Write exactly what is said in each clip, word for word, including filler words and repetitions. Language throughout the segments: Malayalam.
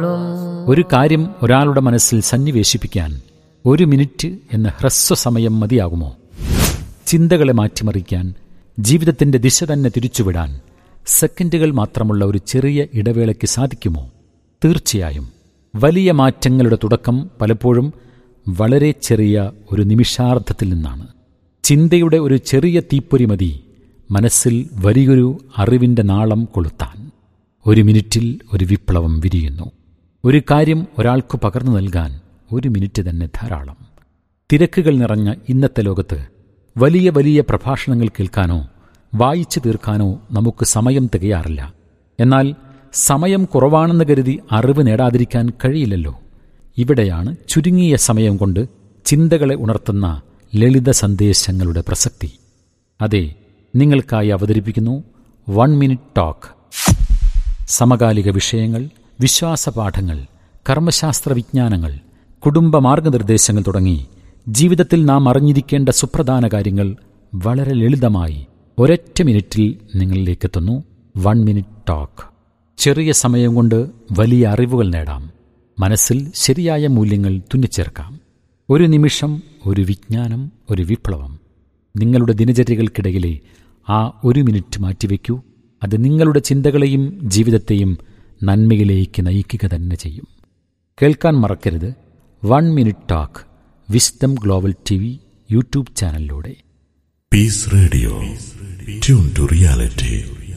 ഒരു കാര്യം ഒരാളുടെ മനസ്സിൽ സന്നിവേശിപ്പിക്കാൻ ഒരു മിനിറ്റ് എന്ന ഹ്രസ്വസമയം മതിയാകുമോ? ചിന്തകളെ മാറ്റിമറിക്കാൻ, ജീവിതത്തിന്റെ ദിശ തന്നെ തിരിച്ചുവിടാൻ സെക്കൻഡുകൾ മാത്രമുള്ള ഒരു ചെറിയ ഇടവേളയ്ക്ക് സാധിക്കുമോ? തീർച്ചയായും. വലിയ മാറ്റങ്ങളുടെ തുടക്കം പലപ്പോഴും വളരെ ചെറിയ ഒരു നിമിഷാർദ്ധത്തിൽ നിന്നാണ്. ചിന്തയുടെ ഒരു ചെറിയ തീപ്പൊരി മതി മനസ്സിൽ വലിയൊരു അറിവിന്റെ നാളം കൊളുത്താൻ. ഒരു മിനിറ്റിൽ ഒരു വിപ്ലവം വിരിയുന്നു. ഒരു കാര്യം ഒരാൾക്ക് പകർന്നു നൽകാൻ ഒരു മിനിറ്റ് തന്നെ ധാരാളം. തിരക്കുകൾ നിറഞ്ഞ ഇന്നത്തെ ലോകത്ത് വലിയ വലിയ പ്രഭാഷണങ്ങൾ കേൾക്കാനോ വായിച്ചു തീർക്കാനോ നമുക്ക് സമയം തികയാറില്ല. എന്നാൽ സമയം കുറവാണെന്ന് കരുതി അറിവ് നേടാതിരിക്കാൻ കഴിയില്ലല്ലോ. ഇവിടെയാണ് ചുരുങ്ങിയ സമയം കൊണ്ട് ചിന്തകളെ ഉണർത്തുന്ന ലളിത സന്ദേശങ്ങളുടെ പ്രസക്തി. അതെ, നിങ്ങൾക്കായി അവതരിപ്പിക്കുന്നു വൺ മിനിറ്റ് ടോക്ക്. സമകാലിക വിഷയങ്ങൾ, വിശ്വാസപാഠങ്ങൾ, കർമ്മശാസ്ത്ര വിജ്ഞാനങ്ങൾ, കുടുംബ മാർഗനിർദ്ദേശങ്ങൾ തുടങ്ങി ജീവിതത്തിൽ നാം അറിഞ്ഞിരിക്കേണ്ട സുപ്രധാന കാര്യങ്ങൾ വളരെ ലളിതമായി ഒരൊറ്റ മിനിറ്റിൽ നിങ്ങളിലേക്കെത്തുന്നു. One minute talk. ചെറിയ സമയം കൊണ്ട് വലിയ അറിവുകൾ നേടാം. മനസ്സിൽ ശരിയായ മൂല്യങ്ങൾ തുന്നിച്ചേർക്കാം. ഒരു നിമിഷം, ഒരു വിജ്ഞാനം, ഒരു വിപ്ലവം. നിങ്ങളുടെ ദിനചര്യകൾക്കിടയിലെ ആ ഒരു മിനിറ്റ് മാറ്റിവെക്കൂ. അത് നിങ്ങളുടെ ചിന്തകളെയും ജീവിതത്തെയും നന്മയിലേക്ക് നയിക്കുക തന്നെ ചെയ്യും. കേൾക്കാൻ മറക്കരുത് one minute talk. Wisdom global T V YouTube ചാനലിലൂടെ. Piece radio, tune to reality.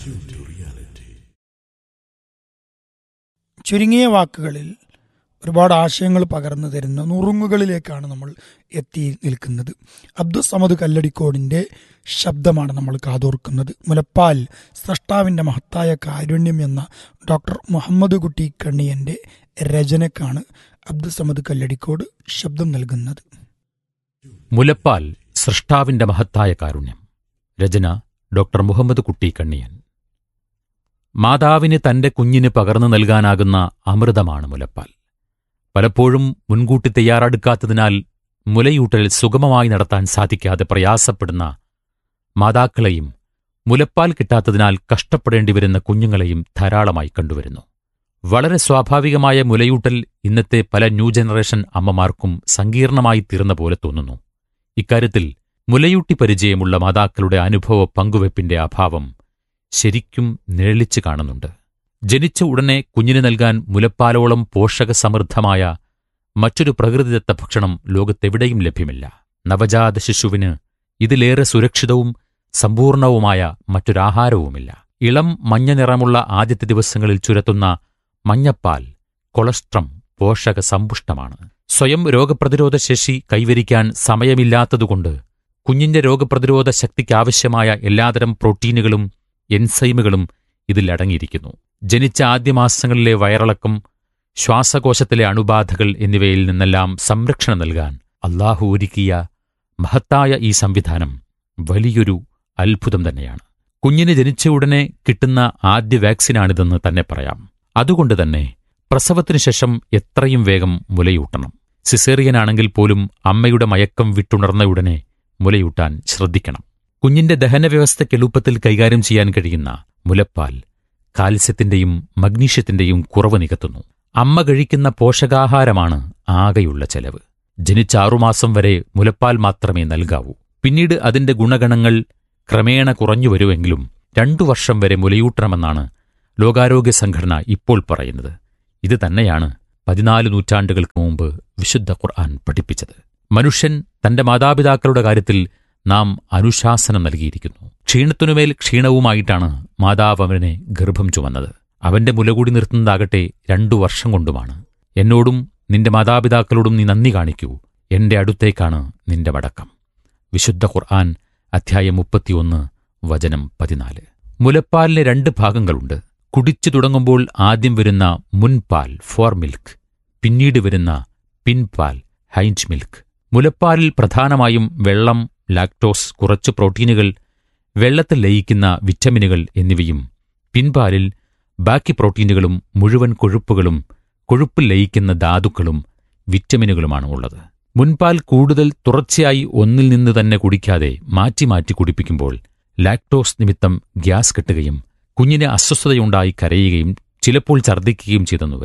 ചുരുങ്ങിയ വാക്കുകളിൽ ഒരുപാട് ആശയങ്ങൾ പകർന്നു തരുന്ന നുറുങ്ങുകളിലേക്കാണ് നമ്മൾ എത്തി നിൽക്കുന്നത്. അബ്ദുൽ സമദ് കല്ലടിക്കോടിൻ്റെ ശബ്ദമാണ് നമ്മൾ കാതോർക്കുന്നത്. മുലപ്പാൽ സ്രഷ്ടാവിൻ്റെ മഹത്തായ കാരുണ്യം എന്ന ഡോക്ടർ മുഹമ്മദ് കുട്ടി കണ്ണിയൻ്റെ രചനക്കാണ് അബ്ദുൽ സമദ് കല്ലടിക്കോട് ശബ്ദം നൽകുന്നത്. മുലപ്പാൽ സ്രഷ്ടാവിൻ്റെ മഹത്തായ കാരുണ്യം. രചന ഡോക്ടർ മുഹമ്മദ് കുട്ടി കണ്ണിയൻ. മാതാവിന് തന്റെ കുഞ്ഞിന് പകർന്നു നൽകാനാകുന്ന അമൃതമാണ് മുലപ്പാൽ. പലപ്പോഴും മുൻകൂട്ടി തയ്യാറെടുക്കാത്തതിനാൽ മുലയൂട്ടൽ സുഗമമായി നടത്താൻ സാധിക്കാതെ പ്രയാസപ്പെടുന്ന മാതാക്കളെയും മുലപ്പാൽ കിട്ടാത്തതിനാൽ കഷ്ടപ്പെടേണ്ടിവരുന്ന കുഞ്ഞുങ്ങളെയും ധാരാളമായി കണ്ടുവരുന്നു. വളരെ സ്വാഭാവികമായ മുലയൂട്ടൽ ഇന്നത്തെ പല ന്യൂ ജനറേഷൻ അമ്മമാർക്കും സങ്കീർണമായി തീർന്ന പോലെ തോന്നുന്നു. ഇക്കാര്യത്തിൽ മുലയൂട്ടി പരിചയമുള്ള മാതാക്കളുടെ അനുഭവ പങ്കുവെപ്പിന്റെ അഭാവം ശരിക്കും നിഴലിച്ചു കാണുന്നുണ്ട്. ജനിച്ച ഉടനെ കുഞ്ഞിന് നൽകാൻ മുലപ്പാലോളം പോഷകസമൃദ്ധമായ മറ്റൊരു പ്രകൃതിദത്ത ഭക്ഷണം ലോകത്തെവിടെയും ലഭ്യമില്ല. നവജാത ശിശുവിന് ഇതിലേറെ സുരക്ഷിതവും സമ്പൂർണവുമായ മറ്റൊരാഹാരവുമില്ല. ഇളം മഞ്ഞ നിറമുള്ള ആദ്യത്തെ ദിവസങ്ങളിൽ ചുരത്തുന്ന മഞ്ഞപ്പാൽ കൊളസ്ട്രം പോഷക സമ്പുഷ്ടമാണ്. സ്വയം രോഗപ്രതിരോധ ശേഷി കൈവരിക്കാൻ സമയമില്ലാത്തതുകൊണ്ട് കുഞ്ഞിന്റെ രോഗപ്രതിരോധ ശക്തിക്കാവശ്യമായ എല്ലാതരം പ്രോട്ടീനുകളും എൻസൈമുകളും ഇതിൽ അടങ്ങിയിരിക്കുന്നു. ജനിച്ച ആദ്യമാസങ്ങളിലെ വയറിളക്കം, ശ്വാസകോശത്തിലെ അണുബാധകൾ എന്നിവയിൽ നിന്നെല്ലാം സംരക്ഷണം നൽകാൻ അല്ലാഹു ഒരുക്കിയ മഹത്തായ ഈ സംവിധാനം വലിയൊരു അത്ഭുതം തന്നെയാണ്. കുഞ്ഞിന് ജനിച്ച ഉടനെ കിട്ടുന്ന ആദ്യ വാക്സിനാണിതെന്ന് തന്നെ പറയാം. അതുകൊണ്ട് തന്നെ പ്രസവത്തിനു ശേഷം എത്രയും വേഗം മുലയൂട്ടണം. സിസേറിയനാണെങ്കിൽ പോലും അമ്മയുടെ മയക്കം വിട്ടുണർന്ന ഉടനെ മുലയൂട്ടാൻ ശ്രദ്ധിക്കണം. കുഞ്ഞിന്റെ ദഹനവ്യവസ്ഥയ്ക്ക് എളുപ്പത്തിൽ കൈകാര്യം ചെയ്യാൻ കഴിയുന്ന മുലപ്പാൽ കാൽസ്യത്തിന്റെയും മഗ്നീഷ്യത്തിന്റെയും കുറവ് നികത്തുന്നു. അമ്മ കഴിക്കുന്ന പോഷകാഹാരമാണ് ആകെയുള്ള ചെലവ്. ജനിച്ച ആറുമാസം വരെ മുലപ്പാൽ മാത്രമേ നൽകാവൂ. പിന്നീട് അതിന്റെ ഗുണഗണങ്ങൾ ക്രമേണ കുറഞ്ഞുവരുമെങ്കിലും രണ്ടു വർഷം വരെ മുലയൂട്ടണമെന്നാണ് ലോകാരോഗ്യ സംഘടന ഇപ്പോൾ പറയുന്നത്. ഇത് തന്നെയാണ് പതിനാല് നൂറ്റാണ്ടുകൾക്ക് മുമ്പ് വിശുദ്ധ ഖുർആൻ പഠിപ്പിച്ചത്. മനുഷ്യൻ തന്റെ മാതാപിതാക്കളുടെ കാര്യത്തിൽ നാം അനുശാസനം നൽകിയിരിക്കുന്നു. ക്ഷീണത്തിനുമേൽ ക്ഷീണവുമായിട്ടാണ് മാതാവ് അവനെ ഗർഭം ചുമന്നത്. അവന്റെ മുലകൂടി നിർത്തുന്നതാകട്ടെ രണ്ടു വർഷം കൊണ്ടുമാണ്. എന്നോടും നിന്റെ മാതാപിതാക്കളോടും നീ നന്ദി കാണിക്കൂ, എന്റെ അടുത്തേക്കാണ് നിന്റെ മടക്കം. വിശുദ്ധ ഖുർആൻ അധ്യായം മുപ്പത്തിയൊന്ന് വചനം പതിനാല്. മുലപ്പാലിന് രണ്ട് ഭാഗങ്ങളുണ്ട്. കുടിച്ചു തുടങ്ങുമ്പോൾ ആദ്യം വരുന്ന മുൻപാൽ ഫോർ മിൽക്ക്, പിന്നീട് വരുന്ന പിൻപാൽ ഹൈൻഡ് മിൽക്ക്. മുലപ്പാലിൽ പ്രധാനമായും വെള്ളം, ലാക്ടോസ്, കുറച്ച് പ്രോട്ടീനുകൾ, വെള്ളത്തിൽ ലയിക്കുന്ന വിറ്റമിനുകൾ എന്നിവയും പിൻപാലിൽ ബാക്കി പ്രോട്ടീനുകളും മുഴുവൻ കൊഴുപ്പുകളും കൊഴുപ്പിൽ ലയിക്കുന്ന ധാതുക്കളും വിറ്റമിനുകളുമാണ് ഉള്ളത്. മുൻപാൽ കൂടുതൽ തുടർച്ചയായി ഒന്നിൽ നിന്ന് തന്നെ കുടിക്കാതെ മാറ്റി മാറ്റി കുടിപ്പിക്കുമ്പോൾ ലാക്ടോസ് നിമിത്തം ഗ്യാസ് കെട്ടുകയും കുഞ്ഞിന് അസ്വസ്ഥതയുണ്ടായി കരയുകയും ചിലപ്പോൾ ഛർദ്ദിക്കുകയും ചെയ്തെന്നു വരും.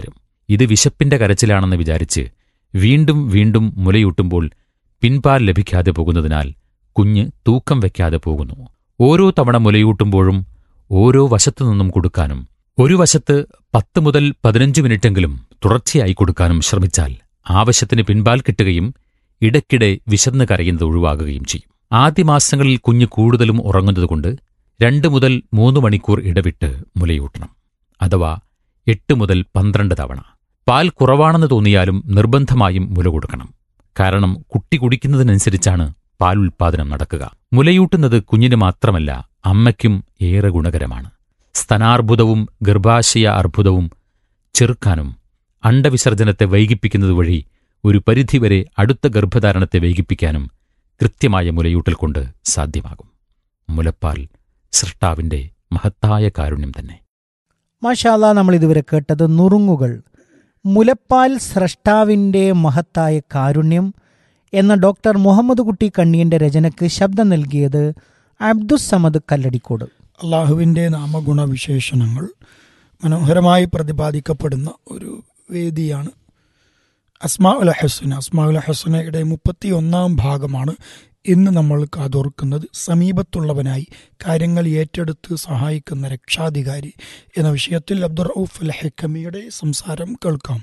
ഇത് വിശപ്പിന്റെ കരച്ചിലാണെന്ന് വിചാരിച്ച് വീണ്ടും വീണ്ടും മുലയൂട്ടുമ്പോൾ പിൻപാൽ ലഭിക്കാതെ പോകുന്നതിനാൽ കുഞ്ഞ് തൂക്കം വയ്ക്കാതെ പോകുന്നു. ഓരോ തവണ മുലയൂട്ടുമ്പോഴും ഓരോ വശത്തുനിന്നും കൊടുക്കാനും ഒരു വശത്ത് പത്ത് മുതൽ പതിനഞ്ച് മിനിറ്റെങ്കിലും തുടർച്ചയായി കൊടുക്കാനും ശ്രമിച്ചാൽ ആവശ്യത്തിന് പിൻപാൽ കിട്ടുകയും ഇടയ്ക്കിടെ വിശന്ന് കരയുന്നത് ഒഴിവാകുകയും ചെയ്യും. ആദ്യ മാസങ്ങളിൽ കുഞ്ഞ് കൂടുതലും ഉറങ്ങുന്നതുകൊണ്ട് രണ്ട് മുതൽ മൂന്ന് മണിക്കൂർ ഇടവിട്ട് മുലയൂട്ടണം, അഥവാ എട്ട് മുതൽ പന്ത്രണ്ട് തവണ. പാൽ കുറവാണെന്ന് തോന്നിയാലും നിർബന്ധമായും മുല കൊടുക്കണം. കാരണം കുട്ടി കുടിക്കുന്നതിനനുസരിച്ചാണ് പാൽ ഉൽപ്പാദനം നടക്കുക. മുലയൂട്ടുന്നത് കുഞ്ഞിന് മാത്രമല്ല അമ്മയ്ക്കും ഏറെ ഗുണകരമാണ്. സ്തനാർബുദവും ഗർഭാശയ അർബുദവും ചെറുക്കാനും അണ്ടവിസർജനത്തെ വൈകിപ്പിക്കുന്നത് വഴി ഒരു പരിധിവരെ അടുത്ത ഗർഭധാരണത്തെ വൈകിപ്പിക്കാനും കൃത്യമായ മുലയൂട്ടൽ കൊണ്ട് സാധ്യമാകും. മുലപ്പാൽ സൃഷ്ടാവിന്റെ മഹത്തായ കാരുണ്യം തന്നെ. മാഷാ അല്ലാഹ്, നമ്മൾ ഇതുവരെ കേട്ടത് നുറുങ്ങുകൾ, മുലപ്പാൽ സ്രഷ്ടാവിൻ്റെ മഹത്തായ കാരുണ്യം എന്ന ഡോക്ടർ മുഹമ്മദ് കുട്ടി കണ്ണിയന്റെ രചനയ്ക്ക് ശബ്ദം നൽകിയത് അബ്ദുസ്സമദ് കല്ലടിക്കോട്. അള്ളാഹുവിൻ്റെ നാമഗുണവിശേഷണങ്ങൾ മനോഹരമായി പ്രതിപാദിക്കപ്പെടുന്ന ഒരു വേദിയാണ് അസ്മാ ഉൽ ഹുസ്ന. അസ്മാ ഉൽ ഹുസ്നയുടെ മുപ്പത്തി ഒന്നാം ഭാഗമാണ് ഇന്ന് നമ്മൾ കാതോർക്കുന്നത്. സമീപത്തുള്ളവനായി കാര്യങ്ങൾ ഏറ്റെടുത്ത് സഹായിക്കുന്ന രക്ഷാധികാരി എന്ന വിഷയത്തിൽ അബ്ദുർ റഊഫ് അൽ ഹക്കമിയുടെ സംസാരം കേൾക്കാം.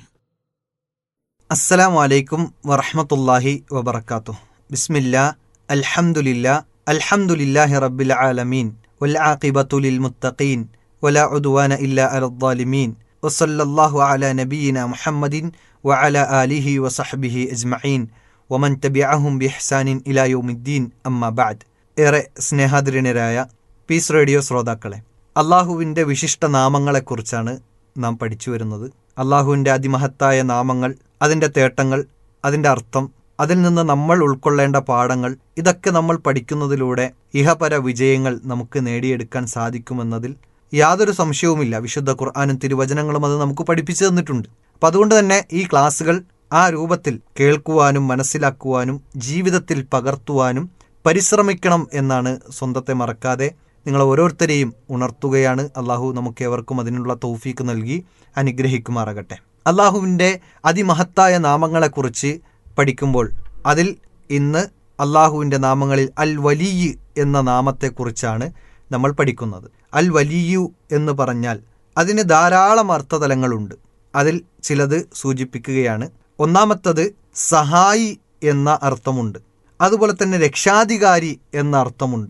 അസ്സലാമു അലൈക്കും വറഹ്മത്തുള്ളാഹി വബറകാതുഹു. ബിസ്മില്ലാ അൽഹംദുലില്ലാ അൽഹംദുലില്ലാഹി റബ്ബിൽ ആലമീൻ വൽ ആഖിബത്തു ലിൽ മുത്തഖീൻ വലാ ഉദ്വാന ഇല്ലാ അലൽ ളാലിമീൻ വസല്ലല്ലാഹു അലാ നബിയിനാ മുഹമ്മദിൻ വഅലാ ആലിഹി വസഹ്ബിഹി അജ്മഈൻ വമൻ തബിഅഹും ബിഇഹ്സാനിൻ ഇലാ യൗമിദ്ദീൻ. അമ്മാ ബഅദ്. ഏറെ സ്നേഹാദരണീയരായ പീസ് റേഡിയോ ശ്രോതാക്കളെ, അള്ളാഹുവിൻ്റെ വിശിഷ്ട നാമങ്ങളെക്കുറിച്ചാണ് നാം പഠിച്ചു വരുന്നത്. അള്ളാഹുവിൻ്റെ അതിമഹത്തായ നാമങ്ങൾ, അതിൻ്റെ തേട്ടങ്ങൾ, അതിൻ്റെ അർത്ഥം, അതിൽ നിന്ന് നമ്മൾ ഉൾക്കൊള്ളേണ്ട പാഠങ്ങൾ, ഇതൊക്കെ നമ്മൾ പഠിക്കുന്നതിലൂടെ ഇഹപര വിജയങ്ങൾ നമുക്ക് നേടിയെടുക്കാൻ സാധിക്കുമെന്നതിൽ യാതൊരു സംശയവുമില്ല. വിശുദ്ധ ഖുർആനും തിരുവചനങ്ങളും അത് നമുക്ക് പഠിപ്പിച്ചു തന്നിട്ടുണ്ട്. അപ്പം അതുകൊണ്ട് തന്നെ ഈ ക്ലാസ്സുകൾ ആ രൂപത്തിൽ കേൾക്കുവാനും മനസ്സിലാക്കുവാനും ജീവിതത്തിൽ പകർത്തുവാനും പരിശ്രമിക്കണം എന്നാണ് സ്വന്തത്തെ മറക്കാതെ നിങ്ങൾ ഓരോരുത്തരെയും ഉണർത്തുകയാണ്. അള്ളാഹു നമുക്കേവർക്കും അതിനുള്ള തൗഫീക്ക് നൽകി അനുഗ്രഹിക്കുമാറാകട്ടെ. അള്ളാഹുവിൻ്റെ അതിമഹത്തായ നാമങ്ങളെക്കുറിച്ച് പഠിക്കുമ്പോൾ അതിൽ ഇന്ന് അള്ളാഹുവിൻ്റെ നാമങ്ങളിൽ അൽ വലിയ് എന്ന നാമത്തെക്കുറിച്ചാണ് നമ്മൾ പഠിക്കുന്നത്. അൽ വലിയു എന്ന് പറഞ്ഞാൽ അതിന് ധാരാളം അർത്ഥതലങ്ങളുണ്ട്. അതിൽ ചിലത് സൂചിപ്പിക്കുകയാണ്. ഒന്നാമത്തത് സഹായി എന്ന അർത്ഥമുണ്ട്. അതുപോലെ തന്നെ രക്ഷാധികാരി എന്ന അർത്ഥമുണ്ട്.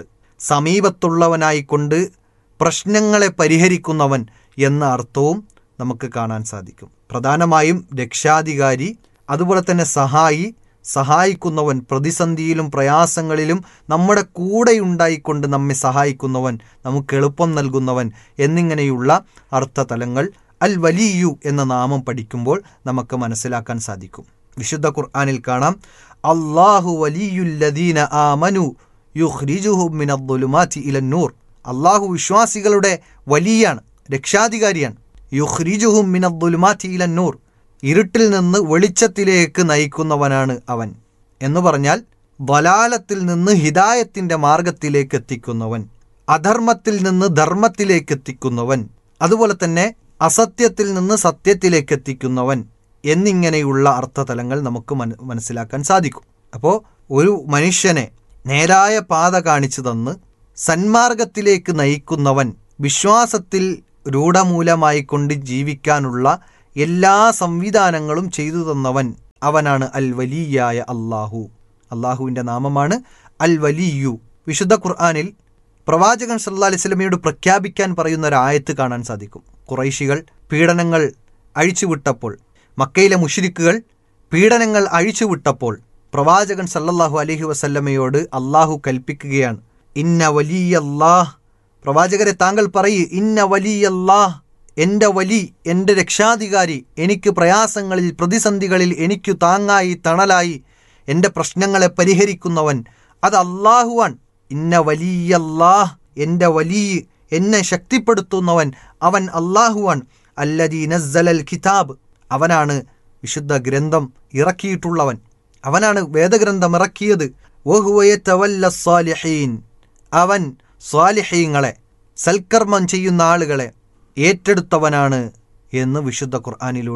സമീപത്തുള്ളവനായിക്കൊണ്ട് പ്രശ്നങ്ങളെ പരിഹരിക്കുന്നവൻ എന്ന അർത്ഥവും നമുക്ക് കാണാൻ സാധിക്കും. പ്രധാനമായും രക്ഷാധികാരി, അതുപോലെ തന്നെ സഹായി, സഹായിക്കുന്നവൻ, പ്രതിസന്ധിയിലും പ്രയാസങ്ങളിലും നമ്മുടെ കൂടെയുണ്ടായിക്കൊണ്ട് നമ്മെ സഹായിക്കുന്നവൻ, നമുക്ക് എളുപ്പം നൽകുന്നവൻ എന്നിങ്ങനെയുള്ള അർത്ഥതലങ്ങൾ അൽ വലിയു എന്ന നാമം പഠിക്കുമ്പോൾ നമുക്ക് മനസ്സിലാക്കാൻ സാധിക്കും. വിശുദ്ധ ഖുർആനിൽ കാണാം, അല്ലാഹു വലിയുല്ലദീന ആമനു യുഖ്രിജുഹും മിനദ്ദുലുമാതി ഇലന്നൂർ. അല്ലാഹു വിശ്വാസികളുടെ വലിയാണ്, രക്ഷാധികാരിയാണ്. യുഖ്രിജുഹും മിനദ്ദുലുമാതി ഇലന്നൂർ, ഇരുട്ടിൽ നിന്ന് വെളിച്ചത്തിലേക്ക് നയിക്കുന്നവനാണ് അവൻ എന്ന് പറഞ്ഞാൽ ളലാലത്തിൽ നിന്ന് ഹിദായത്തിൻ്റെ മാർഗത്തിലേക്ക് എത്തിക്കുന്നവൻ, അധർമ്മത്തിൽ നിന്ന് ധർമ്മത്തിലേക്ക് എത്തിക്കുന്നവൻ, അതുപോലെ തന്നെ അസത്യത്തിൽ നിന്ന് സത്യത്തിലേക്ക് എത്തിക്കുന്നവൻ എന്നിങ്ങനെയുള്ള അർത്ഥതലങ്ങൾ നമുക്ക് മനസ്സിലാക്കാൻ സാധിക്കും. അപ്പോൾ ഒരു മനുഷ്യനെ നേരായ പാത കാണിച്ചു തന്ന് സന്മാർഗത്തിലേക്ക് നയിക്കുന്നവൻ, വിശ്വാസത്തിൽ രൂഢമൂലമായി കൊണ്ട് ജീവിക്കാനുള്ള എല്ലാ സംവിധാനങ്ങളും ചെയ്തു തന്നവൻ, അവനാണ് അൽ വലിയായ അള്ളാഹു. അള്ളാഹുവിൻ്റെ നാമമാണ് അൽ വലിയു. വിശുദ്ധ ഖുർആനിൽ പ്രവാചകൻ സല്ലല്ലാഹു അലൈഹി വസല്ലമയോട് പ്രഖ്യാപിക്കാൻ പറയുന്ന ഒരു ആയത്ത് കാണാൻ സാധിക്കും. ഖുറൈശികൾ പീഡനങ്ങൾ അഴിച്ചുവിട്ടപ്പോൾ, മക്കയിലെ മുശ്രിക്കുകൾ പീഡനങ്ങൾ അഴിച്ചുവിട്ടപ്പോൾ പ്രവാചകൻ സല്ലല്ലാഹു അലൈഹി വസല്ലമയോട് അള്ളാഹു കൽപ്പിക്കുകയാണ്, ഇന്ന വലിയല്ലാഹ്, പ്രവാചകരെ താങ്കൾ പറയൂ, ഇന്ന വലിയല്ലാഹ്, എൻ്റെ വലി, എൻ്റെ രക്ഷാധികാരി, എനിക്ക് പ്രയാസങ്ങളിൽ പ്രതിസന്ധികളിൽ എനിക്കു താങ്ങായി തണലായി എൻ്റെ പ്രശ്നങ്ങളെ പരിഹരിക്കുന്നവൻ അത് അള്ളാഹുവാൻ. ഇന്ന വലിയല്ലാഹ്, എൻ്റെ വലി, എന്നെ ശക്തിപ്പെടുത്തുന്നവൻ അവൻ അള്ളാഹുവാൻ. അല്ലദീ നസ്സലൽ കിതാബ്, അവനാണ് വിശുദ്ധ ഗ്രന്ഥം ഇറക്കിയിട്ടുള്ളവൻ, അവനാണ് വേദഗ്രന്ഥം ഇറക്കിയത്. വഹുവ യതവല്ല സ്സാലിഹീൻ, അവൻ സ്വാലിഹീങ്ങളെ, സൽക്കർമ്മം ചെയ്യുന്ന ആളുകളെ ഏറ്റെടുത്തവനാണ് എന്ന് വിശുദ്ധ ഖുർആനിലൂടെ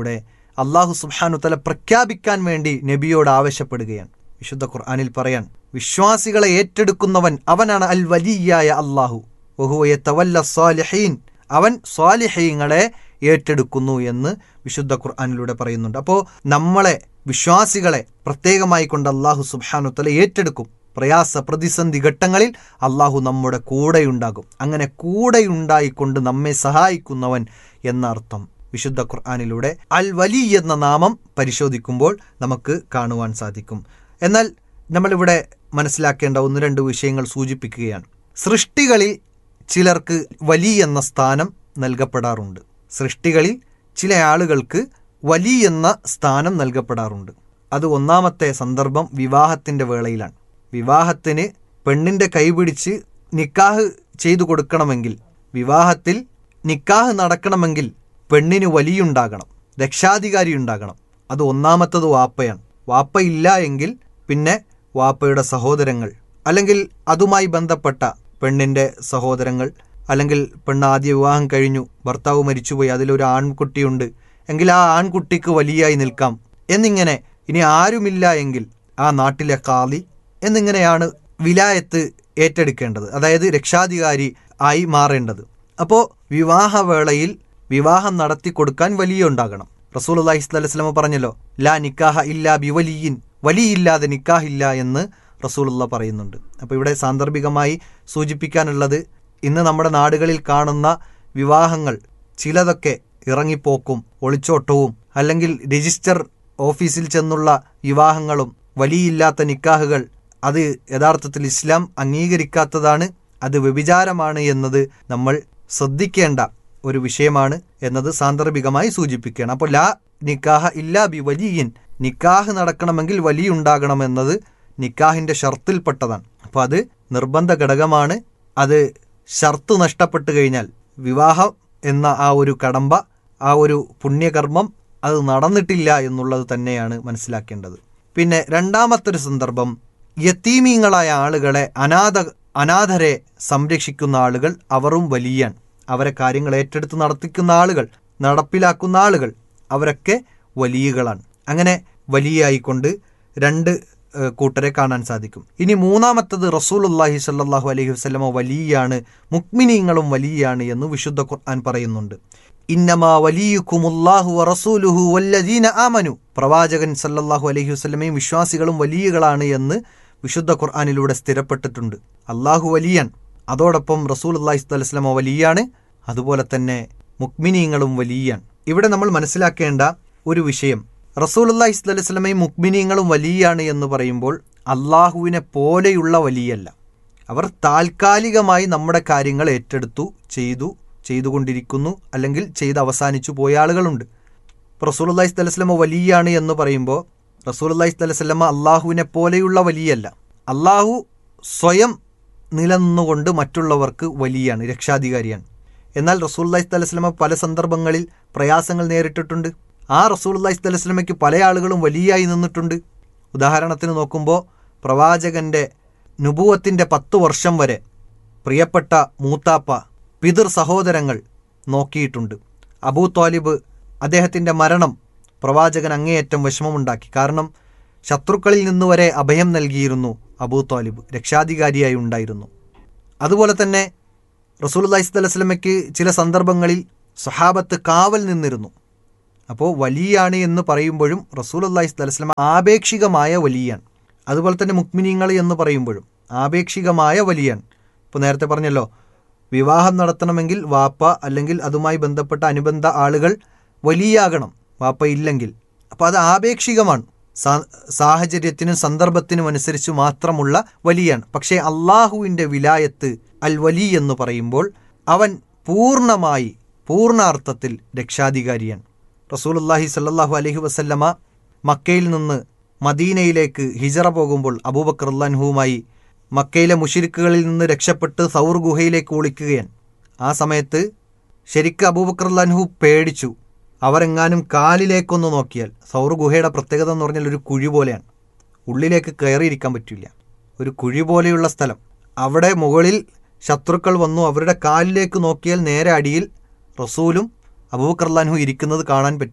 അള്ളാഹു സുബ്ഹാനഹു വ തആല പ്രഖ്യാപിക്കാൻ വേണ്ടി നബിയോട് ആവശ്യപ്പെടുകയാണ്. വിശുദ്ധ ഖുർആനിൽ പറയാൻ, വിശ്വാസികളെ ഏറ്റെടുക്കുന്നവൻ അവനാണ് അൽ വലിയായ അള്ളാഹു, വഹുവ യതവല്ല സ്വാലിഹീൻ, അവൻ സ്വാലിഹീങ്ങളെ ഏറ്റെടുക്കുന്നു എന്ന് വിശുദ്ധ ഖുർആനിലൂടെ പറയുന്നുണ്ട്. അപ്പോൾ നമ്മളെ വിശ്വാസികളെ പ്രത്യേകമായി കൊണ്ട് അള്ളാഹു സുബ്ഹാനഹു വ തആല ഏറ്റെടുക്കും. പ്രയാസ പ്രതിസന്ധി ഘട്ടങ്ങളിൽ അള്ളാഹു നമ്മുടെ കൂടെയുണ്ടാകും. അങ്ങനെ കൂടെയുണ്ടായിക്കൊണ്ട് നമ്മെ സഹായിക്കുന്നവൻ എന്നർത്ഥം വിശുദ്ധ ഖുർആനിലൂടെ അൽ വലി എന്ന നാമം പരിശോധിക്കുമ്പോൾ നമുക്ക് കാണുവാൻ സാധിക്കും. എന്നാൽ നമ്മളിവിടെ മനസ്സിലാക്കേണ്ട ഒന്ന് രണ്ട് വിഷയങ്ങൾ സൂചിപ്പിക്കുകയാണ്. സൃഷ്ടികളിൽ ചിലർക്ക് വലി എന്ന സ്ഥാനം നൽകപ്പെടാറുണ്ട്. സൃഷ്ടികളിൽ ചില ആളുകൾക്ക് വലി എന്ന സ്ഥാനം നൽകപ്പെടാറുണ്ട്. അത് ഒന്നാമത്തെ സന്ദർഭം വിവാഹത്തിൻ്റെ വേളയിലാണ്. വിവാഹത്തിന് പെണ്ണിൻ്റെ കൈപിടിച്ച് നിക്കാഹ് ചെയ്തു കൊടുക്കണമെങ്കിൽ, വിവാഹത്തിൽ നിക്കാഹ് നടക്കണമെങ്കിൽ പെണ്ണിന് വലിയുണ്ടാകണം, രക്ഷാധികാരി ഉണ്ടാകണം. അത് ഒന്നാമത്തത് വാപ്പയാണ്. വാപ്പയില്ല എങ്കിൽ പിന്നെ വാപ്പയുടെ സഹോദരങ്ങൾ, അല്ലെങ്കിൽ അതുമായി ബന്ധപ്പെട്ട പെണ്ണിൻ്റെ സഹോദരങ്ങൾ, അല്ലെങ്കിൽ പെണ്ണ് ആദ്യ വിവാഹം കഴിഞ്ഞു, ഭർത്താവ് മരിച്ചുപോയി, അതിലൊരു ആൺകുട്ടിയുണ്ട് എങ്കിൽ ആ ആൺകുട്ടിക്ക് വലിയായി നിൽക്കാം എന്നിങ്ങനെ. ഇനി ആരുമില്ല എങ്കിൽ ആ നാട്ടിലെ ഖാളി എന്നിങ്ങനെയാണ് വിലായത്ത് ഏറ്റെടുക്കേണ്ടത്, അതായത് രക്ഷാധികാരി ആയി മാറേണ്ടത്. അപ്പോൾ വിവാഹവേളയിൽ വിവാഹം നടത്തി കൊടുക്കാൻ വലിയ ഉണ്ടാകണം. റസൂലുള്ളാഹി സ്വല്ലല്ലാഹു അലൈഹി വസല്ലം പറഞ്ഞല്ലോ, ലാ നിക്കാഹ ഇല്ലാ ബിവലിയിൻ, വലിയില്ലാതെ നിക്കാഹില്ല എന്ന് റസൂലുള്ള പറയുന്നുണ്ട്. അപ്പോൾ ഇവിടെ സാന്ദർഭികമായി സൂചിപ്പിക്കാനുള്ളത്, ഇന്ന് നമ്മുടെ നാടുകളിൽ കാണുന്ന വിവാഹങ്ങൾ ചിലതൊക്കെ ഇറങ്ങിപ്പോക്കും, ഒളിച്ചോട്ടവും, അല്ലെങ്കിൽ രജിസ്റ്റർ ഓഫീസിൽ ചെന്നുള്ള വിവാഹങ്ങളും, വലിയില്ലാത്ത നിക്കാഹുകൾ, അത് യഥാർത്ഥത്തിൽ ഇസ്ലാം അംഗീകരിക്കാത്തതാണ്, അത് വ്യഭിചാരമാണ് എന്നത് നമ്മൾ ശ്രദ്ധിക്കേണ്ട ഒരു വിഷയമാണ് എന്നത് സാന്ദർഭികമായി സൂചിപ്പിക്കുകയാണ്. അപ്പോൾ ലാ നിക്കാഹ ഇല്ലാ ബി വലിയിൻ, നിക്കാഹ് നടക്കണമെങ്കിൽ വലിയുണ്ടാകണമെന്നത് നിക്കാഹിൻ്റെ ഷർത്തിൽപ്പെട്ടതാണ്. അപ്പോൾ അത് നിർബന്ധ ഘടകമാണ്. അത് ഷർത്ത് നഷ്ടപ്പെട്ടു കഴിഞ്ഞാൽ വിവാഹം എന്ന ആ ഒരു കടമ്പ, ആ ഒരു പുണ്യകർമ്മം അത് നടന്നിട്ടില്ല എന്നുള്ളത് തന്നെയാണ് മനസ്സിലാക്കേണ്ടത്. പിന്നെ രണ്ടാമത്തെ ഒരു സന്ദർഭം, യതീമീങ്ങളായ ആളുകളെ, അനാഥ അനാഥരെ സംരക്ഷിക്കുന്ന ആളുകൾ, അവരും വലിയാണ്. അവരെ കാര്യങ്ങൾ ഏറ്റെടുത്ത് നടത്തിക്കുന്ന ആളുകൾ, നടപ്പിലാക്കുന്ന ആളുകൾ, അവരൊക്കെ വലിയകളാണ്. അങ്ങനെ വലിയായിക്കൊണ്ട് രണ്ട് കൂട്ടരെ കാണാൻ സാധിക്കും. ഇനി മൂന്നാമത്തത്, റസൂലുള്ളാഹി സ്വല്ലല്ലാഹു അലൈഹി വസല്ലമ വലിയാണ്, മുഅ്മിനീങ്ങളും വലിയാണ് എന്ന് വിശുദ്ധ ഖുർആൻ പറയുന്നുണ്ട്. ഇന്നമാ വലിയുക്കുമുല്ലാഹു വറസൂലുഹു വല്ലദീന ആമനു, പ്രവാചകൻ സല്ലല്ലാഹു അലൈഹി വസല്ലമയും വിശ്വാസികളും വലിയകളാണ് എന്ന് വിശുദ്ധ ഖുർആനിലൂടെ സ്ഥിരപ്പെട്ടിട്ടുണ്ട്. അള്ളാഹു വലിയാൻ, അതോടൊപ്പം റസൂലുള്ളാഹി സ്വല്ലല്ലാഹു അലൈഹി വസല്ലമ വലിയാണ്, അതുപോലെ തന്നെ മുഅ്മിനീങ്ങളും വലിയാണ്. ഇവിടെ നമ്മൾ മനസ്സിലാക്കേണ്ട ഒരു വിഷയം, റസൂലുള്ളാഹി സ്വല്ലല്ലാഹു അലൈഹി വസല്ലമയും മുഅ്മിനീങ്ങളും വലിയാണ് എന്ന് പറയുമ്പോൾ അള്ളാഹുവിനെ പോലെയുള്ള വലിയല്ല. അവർ താൽക്കാലികമായി നമ്മുടെ കാര്യങ്ങൾ ഏറ്റെടുത്തു, ചെയ്തു ചെയ്തുകൊണ്ടിരിക്കുന്നു, അല്ലെങ്കിൽ ചെയ്ത് അവസാനിച്ചു പോയ ആളുകളുണ്ട്. റസൂലുള്ളാഹി സ്വല്ലല്ലാഹു അലൈഹി വസല്ലമ വലിയാണ് എന്ന് പറയുമ്പോൾ റസൂലുള്ളാഹി സ്വല്ലല്ലാഹു അലൈഹി വസല്ലമ അള്ളാഹുവിനെ പോലെയുള്ള വലിയല്ല. അള്ളാഹു സ്വയം നിലനിന്നുകൊണ്ട് മറ്റുള്ളവർക്ക് വലിയാണ്, രക്ഷാധികാരിയാണ്. എന്നാൽ റസൂലുള്ളാഹി സ്വല്ലല്ലാഹു അലൈഹി വസല്ലമ പല സന്ദർഭങ്ങളിൽ പ്രയാസങ്ങൾ നേരിട്ടിട്ടുണ്ട്. ആ റസൂലുള്ളാഹി സ്വല്ലല്ലാഹു അലൈഹി വസല്ലമയ്ക്ക് പല ആളുകളും വലിയായി നിന്നിട്ടുണ്ട്. ഉദാഹരണത്തിന് നോക്കുമ്പോൾ പ്രവാചകൻ്റെ നുബുവത്തിൻ്റെ പത്ത് വർഷം വരെ പ്രിയപ്പെട്ട മൂത്താപ്പ, പിതൃ സഹോദരങ്ങൾ നോക്കിയിട്ടുണ്ട്. അബൂ ത്വാലിബ്, അദ്ദേഹത്തിൻ്റെ മരണം പ്രവാചകൻ അങ്ങേയറ്റം വിഷമമുണ്ടാക്കി. കാരണം ശത്രുക്കളിൽ നിന്ന് വരെ അഭയം നൽകിയിരുന്നു അബൂ ത്വാലിബ്, രക്ഷാധികാരിയായി ഉണ്ടായിരുന്നു. അതുപോലെ തന്നെ റസൂലുള്ളാഹി സ്വല്ലല്ലാഹു അലൈഹി വസല്ലമയ്ക്ക് ചില സന്ദർഭങ്ങളിൽ സ്വഹാബത്ത് കാവൽ നിന്നിരുന്നു. അപ്പോൾ വലിയാണ് എന്ന് പറയുമ്പോഴും റസൂലുള്ളാഹി സ്വല്ലല്ലാഹു അലൈഹി വസല്ലമ ആപേക്ഷികമായ വലിയാണ്. അതുപോലെ തന്നെ മുഅ്മിനീങ്ങൾ എന്ന് പറയുമ്പോഴും ആപേക്ഷികമായ വലിയാണ്. ഇപ്പോൾ നേരത്തെ പറഞ്ഞല്ലോ, വിവാഹം നടത്തണമെങ്കിൽ വാപ്പ അല്ലെങ്കിൽ അതുമായി ബന്ധപ്പെട്ട അനുബന്ധ ആളുകൾ വലിയാകണം, വാപ്പ ഇല്ലെങ്കിൽ. അപ്പോൾ അത് ആപേക്ഷികമാണ്, സാഹചര്യത്തിനും സന്ദർഭത്തിനും അനുസരിച്ച് മാത്രമുള്ള വലിയാണ്. പക്ഷേ അള്ളാഹുവിൻ്റെ വിലായത്ത് അൽ വലി എന്ന് പറയുമ്പോൾ അവൻ പൂർണ്ണമായി പൂർണ്ണാർത്ഥത്തിൽ രക്ഷാധികാരിയാണ്. റസൂലുള്ളാഹി സ്വല്ലല്ലാഹു അലൈഹി വസല്ലമ മക്കയിൽ നിന്ന് മദീനയിലേക്ക് ഹിജറ പോകുമ്പോൾ അബൂബക്കർ റളിയല്ലാഹു അൻഹുവുമായി മക്കയിലെ മുശ്രിക്കുകളിൽ നിന്ന് രക്ഷപ്പെട്ട് സൗർ ഗുഹയിലേക്ക് ഒളിക്കുകയാണ്. ആ സമയത്ത് ശരിക്കും അബൂബക്കർ റളിയല്ലാഹു അൻഹു പേടിച്ചു. അവരെങ്ങാനും കാലിലേക്കൊന്ന് നോക്കിയാൽ, സൗർ ഗുഹയുടെ പ്രത്യേകത എന്ന് പറഞ്ഞാൽ ഒരു കുഴി പോലെയാണ്, ഉള്ളിലേക്ക് കയറിയിരിക്കാൻ പറ്റില്ല, ഒരു കുഴി പോലെയുള്ള സ്ഥലം. അവിടെ മുകളിൽ ശത്രുക്കൾ വന്നു, അവരുടെ കാലിലേക്ക് നോക്കിയാൽ നേരെ അടിയിൽ റസൂലും അബൂബക്കർ റളിയല്ലാഹു അൻഹു ഇരിക്കുന്നത് കാണാൻ പറ്റും.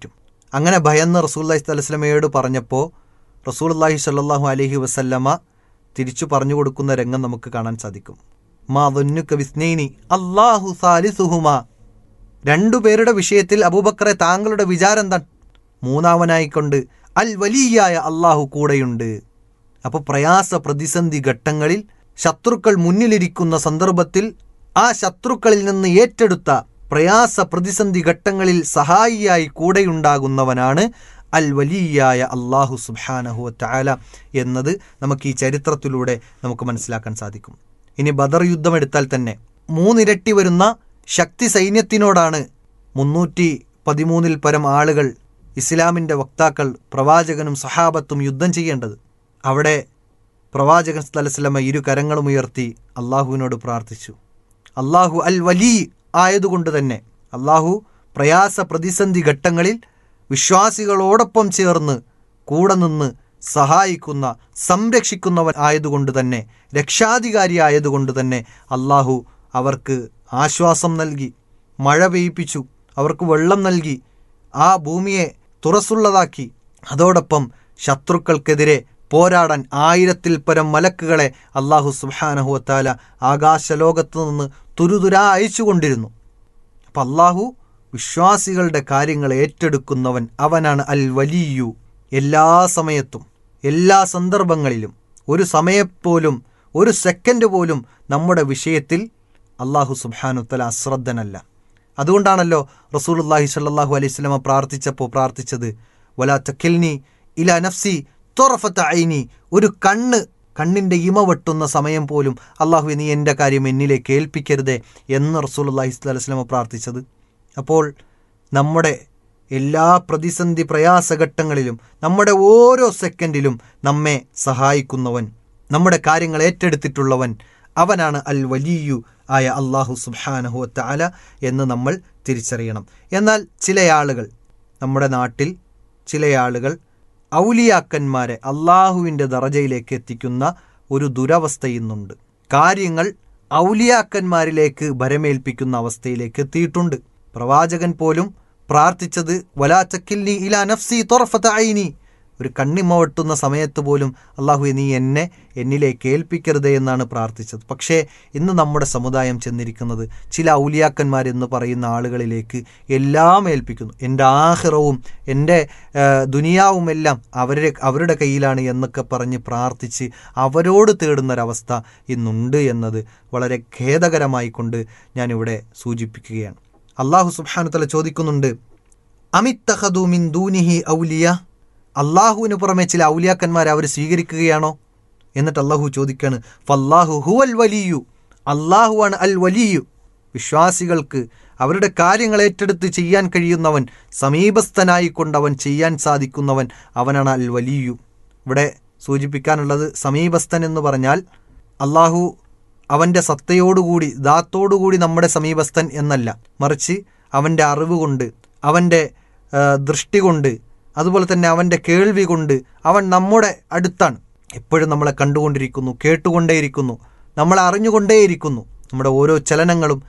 അങ്ങനെ ഭയന്ന് റസൂലുള്ളാഹി സ്വല്ലല്ലാഹു അലൈഹി വസല്ലമയോട് പറഞ്ഞപ്പോൾ റസൂലുള്ളാഹി സ്വല്ലല്ലാഹു അലൈഹി വസല്ലമ തിരിച്ചു പറഞ്ഞു കൊടുക്കുന്ന രംഗം നമുക്ക് കാണാൻ സാധിക്കും. മാ ദുന്നുക ബിസ്നൈനി അല്ലാഹു സാലിസുഹുമാ. രണ്ടുപേരുടെ വിഷയത്തിൽ അബൂബക്കറെ താങ്കളുടെ വിചാരം എന്താണ്? മൂന്നാവനായിക്കൊണ്ട് അൽ വലിയായ അള്ളാഹു കൂടെയുണ്ട്. അപ്പോൾ പ്രയാസ പ്രതിസന്ധി ഘട്ടങ്ങളിൽ ശത്രുക്കൾ മുന്നിലിരിക്കുന്ന സന്ദർഭത്തിൽ ആ ശത്രുക്കളിൽ നിന്ന് ഏറ്റെടുത്ത പ്രയാസ പ്രതിസന്ധി ഘട്ടങ്ങളിൽ സഹായിയായി കൂടെയുണ്ടാകുന്നവനാണ് അൽ വലിയായ അള്ളാഹു സുബ്ഹാനഹു വ തആല എന്നത് നമുക്ക് ഈ ചരിത്രത്തിലൂടെ നമുക്ക് മനസ്സിലാക്കാൻ സാധിക്കും. ഇനി ബദർ യുദ്ധം എടുത്താൽ തന്നെ മൂന്നിരട്ടി വരുന്ന ശക്തി സൈന്യത്തിനോടാണ് മുന്നൂറ്റി പതിമൂന്നിൽ പരം ആളുകൾ, ഇസ്ലാമിൻ്റെ വക്താക്കൾ, പ്രവാചകനും സഹാബത്തും യുദ്ധം ചെയ്യേണ്ടത്. അവിടെ പ്രവാചകൻ സല്ലല്ലാഹു അലൈഹി വസല്ലമ ഇരു കരങ്ങളും ഉയർത്തി അള്ളാഹുവിനോട് പ്രാർത്ഥിച്ചു. അള്ളാഹു അൽ വലി ആയതുകൊണ്ട് തന്നെ, അള്ളാഹു പ്രയാസ പ്രതിസന്ധി ഘട്ടങ്ങളിൽ വിശ്വാസികളോടൊപ്പം ചേർന്ന് കൂടെ നിന്ന് സഹായിക്കുന്ന സംരക്ഷിക്കുന്നവൻ ആയതുകൊണ്ട് തന്നെ, രക്ഷാധികാരി ആയതുകൊണ്ട് തന്നെ അള്ളാഹു അവർക്ക് ആശ്വാസം നൽകി, മഴ പെയ്യിപ്പിച്ചു, അവർക്ക് വെള്ളം നൽകി, ആ ഭൂമിയെ തുറസുള്ളതാക്കി. അതോടൊപ്പം ശത്രുക്കൾക്കെതിരെ പോരാടാൻ ആയിരത്തിൽ പരം മലക്കുകളെ അള്ളാഹു സുബ്ഹാനഹു വ തആല ആകാശലോകത്ത് നിന്ന് തുരുതുരാ അയച്ചുകൊണ്ടിരുന്നു. അപ്പം അള്ളാഹു വിശ്വാസികളുടെ കാര്യങ്ങൾ ഏറ്റെടുക്കുന്നവൻ അവനാണ് അൽ വലിയു. എല്ലാ സമയത്തും എല്ലാ സന്ദർഭങ്ങളിലും ഒരു സമയപ്പോലും ഒരു സെക്കൻഡ് പോലും നമ്മുടെ വിഷയത്തിൽ അള്ളാഹു സുബ്ഹാനഹു വ തആല അശ്രദ്ധനല്ല. അതുകൊണ്ടാണല്ലോ റസൂലുള്ളാഹി സ്വല്ലല്ലാഹു അലൈഹി വസല്ലമ പ്രാർത്ഥിച്ചപ്പോൾ പ്രാർത്ഥിച്ചത് വലാ തകിൽനി ഇലാ നഫ്സി ത്വറഫത ഐനി. ഒരു കണ്ണ് കണ്ണിൻ്റെ ഇമ വെട്ടുന്ന സമയം പോലും അള്ളാഹു നീ എൻ്റെ കാര്യം എന്നിലേക്ക് ഏൽപ്പിക്കരുതേ എന്ന് റസൂലുള്ളാഹി സ്വല്ലല്ലാഹു അലൈഹി വസല്ലമ പ്രാർത്ഥിച്ചത്. അപ്പോൾ നമ്മുടെ എല്ലാ പ്രതിസന്ധി പ്രയാസഘട്ടങ്ങളിലും നമ്മുടെ ഓരോ സെക്കൻഡിലും നമ്മെ സഹായിക്കുന്നവൻ, നമ്മുടെ കാര്യങ്ങൾ ഏറ്റെടുത്തിട്ടുള്ളവൻ അവനാണ് അൽ വലിയു ആയ അള്ളാഹു സുബ്ഹാനഹു വ തആല എന്ന് നമ്മൾ തിരിച്ചറിയണം. എന്നാൽ ചില ആളുകൾ, നമ്മുടെ നാട്ടിൽ ചില ആളുകൾ ഔലിയാക്കന്മാരെ അള്ളാഹുവിൻ്റെ ദറജയിലേക്ക് എത്തിക്കുന്ന ഒരു ദുരവസ്ഥ ഇന്നുണ്ട്. കാര്യങ്ങൾ ഔലിയാക്കന്മാരിലേക്ക് ഭരമേൽപ്പിക്കുന്ന അവസ്ഥയിലേക്ക് എത്തിയിട്ടുണ്ട്. പ്രവാചകൻ പോലും പ്രാർത്ഥിച്ചത് വലാ തകിൽനി ഇലാ നഫ്സി ത്വറഫത ഐനി. ഒരു കണ്ണിമ വെട്ടുന്ന സമയത്ത് പോലും അള്ളാഹു നീ എന്നെ എന്നിലേക്ക് ഏൽപ്പിക്കരുതേ എന്നാണ് പ്രാർത്ഥിച്ചത്. പക്ഷേ ഇന്ന് നമ്മുടെ സമുദായം ചെന്നിരിക്കുന്നത് ചില ഔലിയാക്കന്മാരെന്ന് പറയുന്ന ആളുകളിലേക്ക് എല്ലാം ഏൽപ്പിക്കുന്നു. എൻ്റെ ആഖിറവും എൻ്റെ ദുനിയാവും എല്ലാം അവരുടെ അവരുടെ കയ്യിലാണ് എന്നൊക്കെ പറഞ്ഞ് പ്രാർത്ഥിച്ച് അവരോട് തേടുന്നൊരവസ്ഥ ഇന്നുണ്ട് എന്നത് വളരെ ഖേദകരമായി കൊണ്ട് ഞാനിവിടെ സൂചിപ്പിക്കുകയാണ്. അള്ളാഹു സുബ്ഹാനഹു വ തആല ചോദിക്കുന്നുണ്ട്, അമിത്തഖദു മിൻ ദൂനിഹി ഔലിയ. അള്ളാഹുവിന് പുറമെ ചില ഔലിയാക്കന്മാരെ അവർ സ്വീകരിക്കുകയാണോ? എന്നിട്ട് അള്ളാഹു ചോദിക്കാണ് ഫല്ലാഹു ഹുവൽ വലിയു. അള്ളാഹുവാണ് അൽ വലിയു. വിശ്വാസികൾക്ക് അവരുടെ കാര്യങ്ങൾ ഏറ്റെടുത്ത് ചെയ്യാൻ കഴിയുന്നവൻ, സമീപസ്ഥനായി കൊണ്ടവൻ ചെയ്യാൻ സാധിക്കുന്നവൻ അവനാണ് അൽ വലിയു. ഇവിടെ സൂചിപ്പിക്കാനുള്ളത് സമീപസ്ഥൻ എന്ന് പറഞ്ഞാൽ അള്ളാഹു അവൻ്റെ സത്തയോടുകൂടി ദാത്തോടുകൂടി നമ്മുടെ സമീപസ്ഥൻ എന്നല്ല, മറിച്ച് അവൻ്റെ അറിവ് കൊണ്ട്, അവൻ്റെ ദൃഷ്ടി കൊണ്ട്, അതുപോലെ തന്നെ അവൻ്റെ കേൾവി കൊണ്ട് അവൻ നമ്മുടെ അടുത്താണ്. എപ്പോഴും നമ്മളെ കണ്ടുകൊണ്ടിരിക്കുന്നു, കേട്ടുകൊണ്ടേയിരിക്കുന്നു, നമ്മളെ അറിഞ്ഞുകൊണ്ടേയിരിക്കുന്നു. നമ്മുടെ ഓരോ ചലനങ്ങളും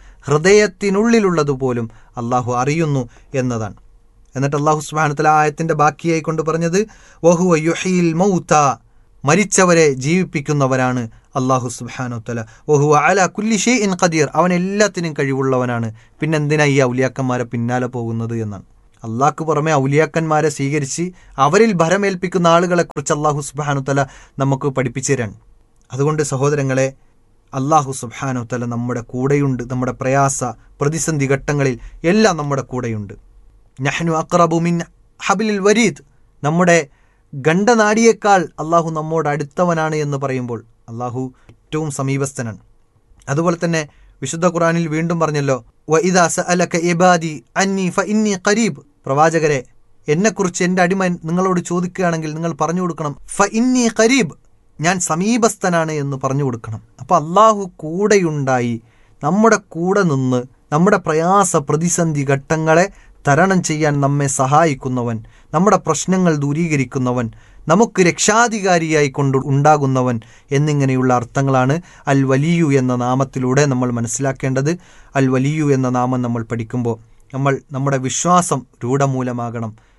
ഹൃദയത്തിനുള്ളിലുള്ളതുപോലും അള്ളാഹു അറിയുന്നു എന്നതാണ്. എന്നിട്ട് അള്ളാഹു സുബ്ഹാനഹു വ തആല ആയത്തിൻ്റെ ബാക്കിയായി കൊണ്ട് പറഞ്ഞത് വഹുവ യുഹീൽ മൗത. മരിച്ചവരെ ജീവിപ്പിക്കുന്നവരാണ് അള്ളാഹു സുബ്ഹാനഹു വ തആല. വഹുവ അലാ കുല്ലി ഷൈഇൻ ഖദീർ. അവൻ എല്ലാത്തിനും കഴിവുള്ളവനാണ്. പിന്നെന്തിനാ ഈ ഔലിയാക്കന്മാരെ പിന്നാലെ പോകുന്നത് എന്നാണ്. അള്ളാഹ്ക്ക് പുറമെ ഔലിയാക്കന്മാരെ സ്വീകരിച്ച് അവരിൽ ഭരമേൽപ്പിക്കുന്ന ആളുകളെക്കുറിച്ച് അള്ളാഹു സുബ്ഹാനഹു വ തആല നമുക്ക് പഠിപ്പിച്ചു തരാൻ. അതുകൊണ്ട് സഹോദരങ്ങളെ, അള്ളാഹു സുബ്ഹാനഹു വ തആല നമ്മുടെ കൂടെയുണ്ട്. നമ്മുടെ പ്രയാസ പ്രതിസന്ധി ഘട്ടങ്ങളിൽ എല്ലാം നമ്മുടെ കൂടെയുണ്ട്. നഹ്നു അഖ്റബു മിൻ ഹബ്ലിൽ വരീദ്. നമ്മുടെ ഗണ്ഡനാടിയേക്കാൾ അള്ളാഹു നമ്മോട് അടുത്തവനാണ് എന്ന് പറയുമ്പോൾ അള്ളാഹു ഏറ്റവും സമീപസ്ഥനാണ്. അതുപോലെ തന്നെ വിശുദ്ധ ഖുർആനിൽ വീണ്ടും പറഞ്ഞല്ലോ വഇദാ സഅലക ഇബാദി അന്നി ഫഇന്നി ഖരീബ്. പ്രവാചകരെ, എന്നെക്കുറിച്ച് എൻ്റെ അടിമ നിങ്ങളോട് ചോദിക്കുകയാണെങ്കിൽ നിങ്ങൾ പറഞ്ഞു കൊടുക്കണം ഫഇന്നി ഖരീബ്, ഞാൻ സമീപസ്ഥനാണ് എന്ന് പറഞ്ഞു കൊടുക്കണം. അപ്പോൾ അള്ളാഹു കൂടെയുണ്ടായി നമ്മുടെ കൂടെ നിന്ന് നമ്മുടെ പ്രയാസ പ്രതിസന്ധി ഘട്ടങ്ങളെ തരണം ചെയ്യാൻ നമ്മെ സഹായിക്കുന്നവൻ, നമ്മുടെ പ്രശ്നങ്ങൾ ദൂരീകരിക്കുന്നവൻ, നമുക്ക് രക്ഷാധികാരിയായി കൊണ്ട് ഉണ്ടാകുന്നവൻ എന്നിങ്ങനെയുള്ള അർത്ഥങ്ങളാണ് അൽ വലിയു എന്ന നാമത്തിലൂടെ നമ്മൾ മനസ്സിലാക്കേണ്ടത്. അൽ വലിയു എന്ന നാമം നമ്മൾ പഠിക്കുമ്പോൾ നമ്മൾ നമ്മുടെ വിശ്വാസം രൂഢമൂലമാകണം.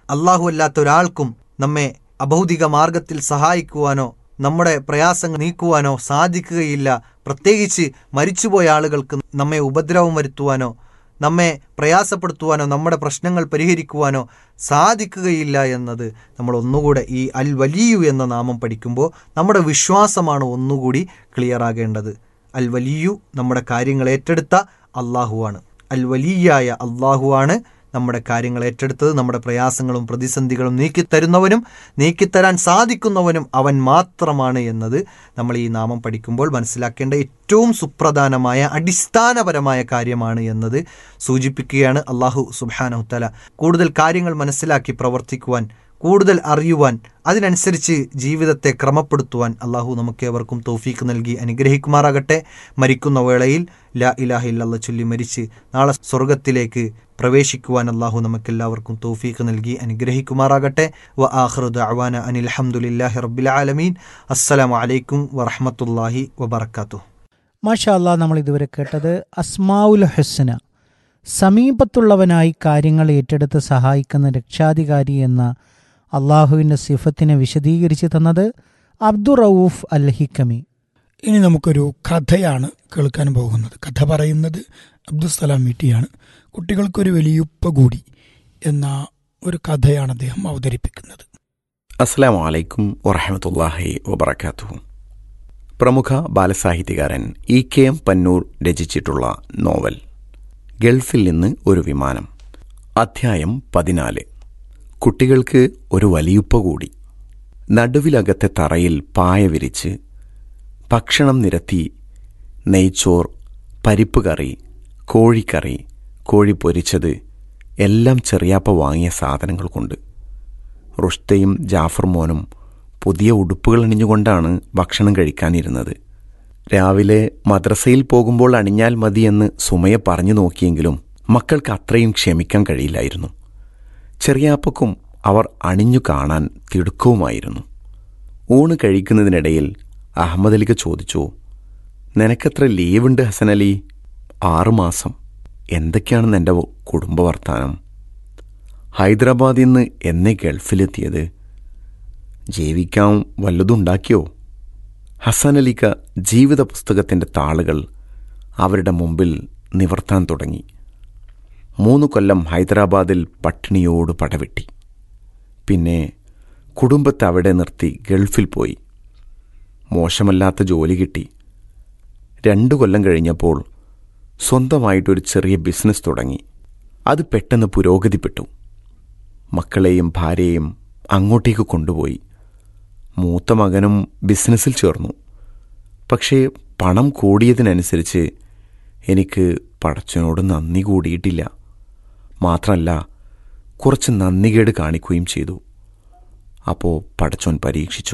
അള്ളാഹു അല്ലാത്ത ഒരാൾക്കും നമ്മെ അഭൗതിക മാർഗത്തിൽ സഹായിക്കുവാനോ നമ്മുടെ പ്രയാസങ്ങൾ നീക്കുവാനോ സാധിക്കുകയില്ല. പ്രത്യേകിച്ച് മരിച്ചുപോയ ആളുകൾക്ക് നമ്മെ ഉപദ്രവം വരുത്തുവാനോ നമ്മെ പ്രയാസപ്പെടുത്തുവാനോ നമ്മുടെ പ്രശ്നങ്ങൾ പരിഹരിക്കുവാനോ സാധിക്കുകയില്ല എന്നത് നമ്മൾ ഒന്നുകൂടെ ഈ അൽ വലിയു എന്ന നാമം പഠിക്കുമ്പോൾ നമ്മുടെ വിശ്വാസമാണ് ഒന്നുകൂടി ക്ലിയർ ആകേണ്ടത്. അൽ വലിയു നമ്മുടെ കാര്യങ്ങൾ ഏറ്റെടുത്ത അള്ളാഹുവാണ്. അൽ വലിയായ അള്ളാഹുവാണ് നമ്മുടെ കാര്യങ്ങൾ ഏറ്റെടുത്തത്. നമ്മുടെ പ്രയാസങ്ങളും പ്രതിസന്ധികളും നീക്കിത്തരുന്നവനും നീക്കിത്തരാൻ സാധിക്കുന്നവനും അവൻ മാത്രമാണ് എന്നത് നമ്മൾ ഈ നാമം പഠിക്കുമ്പോൾ മനസ്സിലാക്കേണ്ട ഏറ്റവും സുപ്രധാനമായ അടിസ്ഥാനപരമായ കാര്യമാണ് എന്നത് സൂചിപ്പിക്കുകയാണ്. അള്ളാഹു സുബ്ഹാനഹു തആല കൂടുതൽ കാര്യങ്ങൾ മനസ്സിലാക്കി പ്രവർത്തിക്കുവാൻ, കൂടുതൽ അറിയുവാൻ, അതിനനുസരിച്ച് ജീവിതത്തെ ക്രമപ്പെടുത്തുവാൻ അള്ളാഹു നമുക്കേവർക്കും തൗഫീക്ക് നൽകി അനുഗ്രഹിക്കുമാറാകട്ടെ. മരിക്കുന്ന വേളയിൽ ലാ ഇലാഹ ഇല്ലല്ലാഹ് ചൊല്ലി മരിച്ച് നാളെ സ്വർഗത്തിലേക്ക് പ്രവേശിക്കുവാൻ അള്ളാഹു നമുക്കെല്ലാവർക്കും തൗഫീക്ക് നൽകി അനുഗ്രഹിക്കുമാറാകട്ടെ. വ ആഖിറു ദഅവാന അനിൽ ഹംദുലില്ലാഹി റബ്ബിൽ ആലമീൻ. അസ്സലാമു അലൈക്കും വറഹ്മത്തുള്ളാഹി വബറകാതുഹു. മാഷാ അല്ലാഹ്, നമ്മൾ ഇതുവരെ കേട്ടത് അസ്മാഉൽ ഹുസ്ന, സമീപത്തുള്ളവനായി കാര്യങ്ങൾ ഏറ്റെടുത്ത് സഹായിക്കുന്ന രക്ഷാധികാരി എന്ന അള്ളാഹുവിൻ്റെ സിഫത്തിനെ വിശദീകരിച്ച് തന്നത് അബ്ദുർ റഊഫ് അൽ ഹിക്കമി. ഇനി നമുക്കൊരു കഥയാണ് കേൾക്കാൻ പോകുന്നത്. കഥ പറയുന്നത് അബ്ദുസ്സലാം വീട്ടിയാണ്. കുട്ടികൾക്കൊരു വലിയുപ്പ കൂടി എന്ന ഒരു കഥയാണ് അദ്ദേഹം അവതരിപ്പിക്കുന്നത്. അസ്സലാമു അലൈക്കും വറഹ്മത്തുള്ളാഹി വബറകാതുഹു. പ്രമുഖ ബാലസാഹിത്യകാരൻ E K M Pannur രചിച്ചിട്ടുള്ള novel ഗൾഫിൽ നിന്ന് ഒരു വിമാനം, അധ്യായം പതിനാല്. കുട്ടികൾക്ക് ഒരു വലിയുപ്പ കൂടി. നടുവിലകത്തെ തറയിൽ പായ വിരിച്ച് ഭക്ഷണം നിരത്തി നെയ്ച്ചോർ, പരിപ്പ് കറി, കോഴിക്കറി, കോഴി പൊരിച്ചത് എല്ലാം ചെറിയാപ്പ വാങ്ങിയ സാധനങ്ങൾ കൊണ്ട്. റുഷ്തയും ജാഫർ മോനും പുതിയ ഉടുപ്പുകൾ അണിഞ്ഞുകൊണ്ടാണ് ഭക്ഷണം കഴിക്കാനിരുന്നത്. രാവിലെ മദ്രസയിൽ പോകുമ്പോൾ അണിഞ്ഞാൽ മതിയെന്ന് സുമയ പറഞ്ഞു നോക്കിയെങ്കിലും മക്കൾക്ക് അത്രയും ക്ഷമിക്കാൻ കഴിയില്ലായിരുന്നു. ചെറിയാപ്പക്കും അവർ അണിഞ്ഞു കാണാൻ തിടുക്കവുമായിരുന്നു. ഊണ് കഴിക്കുന്നതിനിടയിൽ അഹമ്മദ് അലിക്ക് ചോദിച്ചു, നിനക്കെത്ര ലീവുണ്ട് ഹസനലി? ആറുമാസം. എന്തൊക്കെയാണെന്ന് എൻ്റെ കുടുംബ വർത്താനം? ഹൈദരാബാദിൽ നിന്ന് എന്നേ ഗൾഫിലെത്തിയത്? ജീവിക്കാൻ വല്ലതുണ്ടാക്കിയോ? ഹസനലിക്ക ജീവിത പുസ്തകത്തിൻ്റെ താളുകൾ അവരുടെ മുമ്പിൽ നിവർത്താൻ തുടങ്ങി. മൂന്ന് കൊല്ലം ഹൈദരാബാദിൽ പട്ടിണിയോട് പടവെട്ടി. പിന്നെ കുടുംബത്തെ അവിടെ നിർത്തി ഗൾഫിൽ പോയി. മോശമല്ലാത്ത ജോലി കിട്ടി. രണ്ടു കൊല്ലം കഴിഞ്ഞപ്പോൾ സ്വന്തമായിട്ടൊരു ചെറിയ ബിസിനസ് തുടങ്ങി. അത് പെട്ടെന്ന് പുരോഗതിപ്പെട്ടു. മക്കളെയും ഭാര്യയെയും അങ്ങോട്ടേക്ക് കൊണ്ടുപോയി. മൂത്ത മകനും ബിസിനസ്സിൽ ചേർന്നു. പക്ഷേ പണം കൂടിയതിനനുസരിച്ച് എനിക്ക് പടച്ചവനോട് നന്ദി കൂടിയിട്ടില്ല. മാത്രമല്ല, കുറച്ച് നന്ദികേട് കാണിക്കുകയും ചെയ്തു. അപ്പോൾ പടച്ചോൻ പരീക്ഷിച്ചു.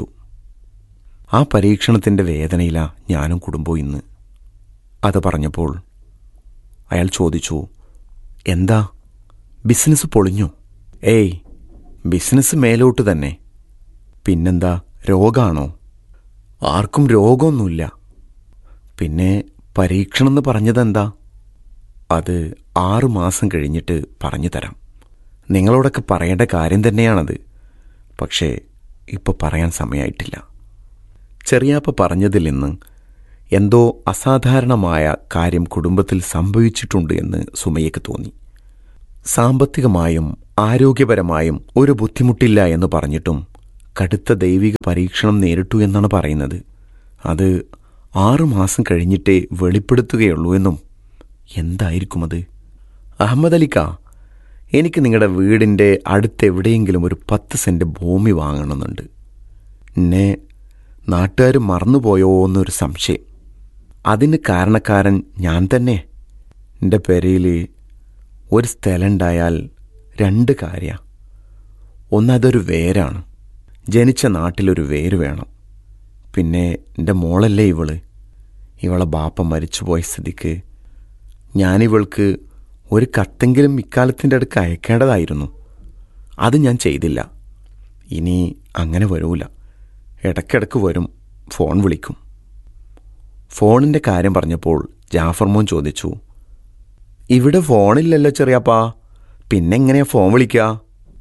ആ പരീക്ഷണത്തിൻ്റെ വേദനയിലാണ് ഞാനും കുടുംബവും ഇന്ന്. അത് പറഞ്ഞപ്പോൾ അയാൾ ചോദിച്ചു, എന്താ ബിസിനസ് പൊളിഞ്ഞു? ഏയ്, ബിസിനസ് മേലോട്ട് തന്നെ. പിന്നെന്താ, രോഗമാണോ? ആർക്കും രോഗമൊന്നുമില്ല. പിന്നെ പരീക്ഷണം എന്ന് പറഞ്ഞതെന്താ? അത് ആറു മാസം കഴിഞ്ഞിട്ട് പറഞ്ഞു തരാം. നിങ്ങളോടൊക്കെ പറയേണ്ട കാര്യം തന്നെയാണത്. പക്ഷേ ഇപ്പോൾ പറയാൻ സമയമായിട്ടില്ല. ചെറിയാപ്പ പറഞ്ഞതിൽ നിന്ന് എന്തോ അസാധാരണമായ കാര്യം കുടുംബത്തിൽ സംഭവിച്ചിട്ടുണ്ട് എന്ന് സുമയ്യക്ക് തോന്നി. സാമ്പത്തികമായും ആരോഗ്യപരമായും ഒരു ബുദ്ധിമുട്ടില്ല എന്ന് പറഞ്ഞിട്ടും കടുത്ത ദൈവിക പരീക്ഷണം നേരിട്ടു എന്നാണ് പറയുന്നത്. അത് ആറുമാസം കഴിഞ്ഞിട്ടേ വെളിപ്പെടുത്തുകയുള്ളൂ എന്നും. എന്തായിരിക്കും അത്? അഹമ്മദ് അലിക്ക, എനിക്ക് നിങ്ങളുടെ വീടിൻ്റെ അടുത്തെവിടെയെങ്കിലും ഒരു പത്ത് സെൻറ്റ് ഭൂമി വാങ്ങണമെന്നുണ്ട്. എന്നെ നാട്ടുകാർ മറന്നുപോയോ എന്നൊരു സംശയം. അതിന് കാരണക്കാരൻ ഞാൻ തന്നെ. എൻ്റെ പെരയിൽ ഒരു സ്ഥലം ഉണ്ടായാൽ രണ്ട് കാര്യമാണ്. ഒന്നതൊരു വേരാണ്. ജനിച്ച നാട്ടിലൊരു വേര് വേണം. പിന്നെ എൻ്റെ മോളല്ലേ ഇവള്. ഇവളെ ബാപ്പ മരിച്ചുപോയ സ്ഥിതിക്ക് ഞാനിവൾക്ക് ഒരു കത്തെങ്കിലും ഇക്കാലത്തിൻ്റെ അടുക്ക് അയക്കേണ്ടതായിരുന്നു. അത് ഞാൻ ചെയ്തില്ല. ഇനി അങ്ങനെ വരൂല. ഇടയ്ക്കിടയ്ക്ക് വരും, ഫോൺ വിളിക്കും. ഫോണിൻ്റെ കാര്യം പറഞ്ഞപ്പോൾ ജാഫർ മോൻ ചോദിച്ചു, ഇവിടെ ഫോണില്ലല്ലോ ചെറിയാപ്പാ, പിന്നെ എങ്ങനെയാ ഫോൺ വിളിക്കുക?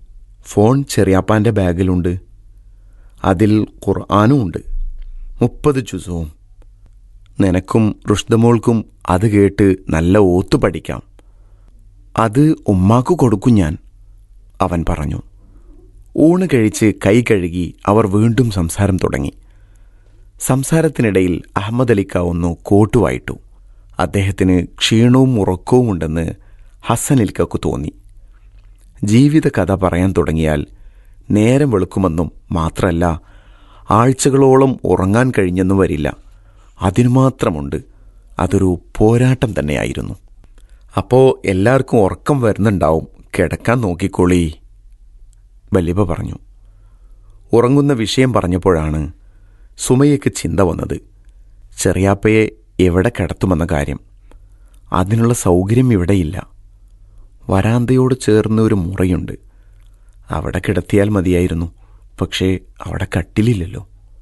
ഫോൺ ചെറിയാപ്പാൻ്റെ ബാഗിലുണ്ട്. അതിൽ ഖുർആനും ഉണ്ട്, മുപ്പത് ജുസുവും. നിനക്കും റുഷ്ദമോൾക്കും അത് കേട്ട് നല്ല ഓത്തു പഠിക്കാം. അത് ഉമ്മാക്കു കൊടുക്കും ഞാൻ, അവൻ പറഞ്ഞു. ഊണ് കഴിച്ച് കൈ കഴുകി അവർ വീണ്ടും സംസാരം തുടങ്ങി. സംസാരത്തിനിടയിൽ അഹമ്മദ് അലിക്ക ഒന്ന് കോട്ടുവായിട്ടു. അദ്ദേഹത്തിന് ക്ഷീണവും ഉറക്കവും ഉണ്ടെന്ന് ഹസനിൽക്കു തോന്നി. ജീവിത കഥ പറയാൻ തുടങ്ങിയാൽ നേരം വെളുക്കുമെന്നും മാത്രമല്ല ആഴ്ചകളോളം ഉറങ്ങാൻ കഴിഞ്ഞെന്നും വരില്ല. അതിനുമാത്രമുണ്ട്. അതൊരു പോരാട്ടം തന്നെയായിരുന്നു. അപ്പോൾ എല്ലാവർക്കും ഉറക്കം വരുന്നുണ്ടാവും, കിടക്കാൻ നോക്കിക്കോളീ, വല്യപ്പ പറഞ്ഞു. ഉറങ്ങുന്ന വിഷയം പറഞ്ഞപ്പോഴാണ് സുമയ്യക്ക് ചിന്ത വന്നത്. ചെറിയാപ്പയെ എവിടെ കിടത്തുമെന്ന കാര്യം. അതിനുള്ള സൗകര്യം ഇവിടെയില്ല. വരാന്തയോട് ചേർന്ന് ഒരു മുറിയുണ്ട്, അവിടെ കിടത്തിയാൽ മതിയായിരുന്നു. പക്ഷേ അവിടെ കട്ടിലില്ലല്ലോ.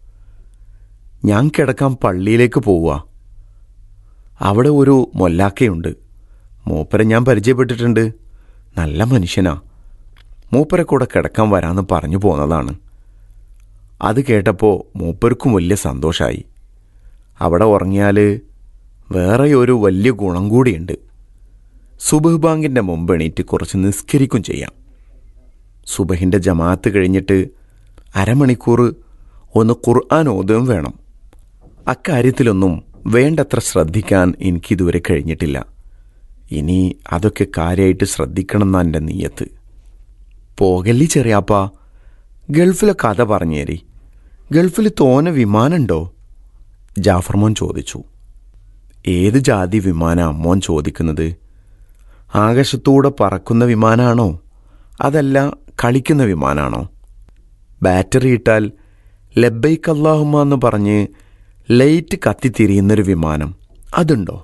ഞാൻ കിടക്കാൻ പള്ളിയിലേക്ക് പോവുക. അവിടെ ഒരു മൊല്ലാക്കയുണ്ട്, മൂപ്പരെ ഞാൻ പരിചയപ്പെട്ടിട്ടുണ്ട്. നല്ല മനുഷ്യനാ. മൂപ്പരെ കൂടെ കിടക്കാൻ വരാമെന്ന് പറഞ്ഞു പോന്നതാണ്. അത് കേട്ടപ്പോൾ മൂപ്പർക്കും വലിയ സന്തോഷമായി. അവിടെ ഉറങ്ങിയാൽ വേറെ ഒരു വലിയ ഗുണം കൂടിയുണ്ട്. സുബഹ് ബാങ്കിൻ്റെ മുമ്പ് എണീറ്റ് കുറച്ച് നിസ്കരിക്കും ചെയ്യാം. സുബഹിൻ്റെ ജമാഅത്ത് കഴിഞ്ഞിട്ട് അരമണിക്കൂർ ഒന്ന് ഖുർആൻ ഓതുകയും വേണം. അക്കാര്യത്തിലൊന്നും വേണ്ടത്ര ശ്രദ്ധിക്കാൻ എനിക്കിതുവരെ കഴിഞ്ഞിട്ടില്ല. ഇനി അതൊക്കെ കാര്യമായിട്ട് ശ്രദ്ധിക്കണമെന്നാണ് എൻ്റെ നീയത്ത്. പോകല്ലി ചെറിയാപ്പാ, ഗൾഫിലെ കഥ പറഞ്ഞേരി. ഗൾഫിൽ തോനെ വിമാനമുണ്ടോ? ജാഫർ മോൻ ചോദിച്ചു. ഏത് ജാതി വിമാനാ മോൻ ചോദിക്കുന്നത്? ആകാശത്തൂടെ പറക്കുന്ന വിമാനാണോ അതല്ല കളിക്കുന്ന വിമാനാണോ? ബാറ്ററി ഇട്ടാൽ ലബ്ബൈക്ക് അല്ലാഹുമ്മ എന്ന് പറഞ്ഞ് ലൈറ്റ് കത്തിത്തിരിയുന്നൊരു വിമാനം, അതുണ്ടോ?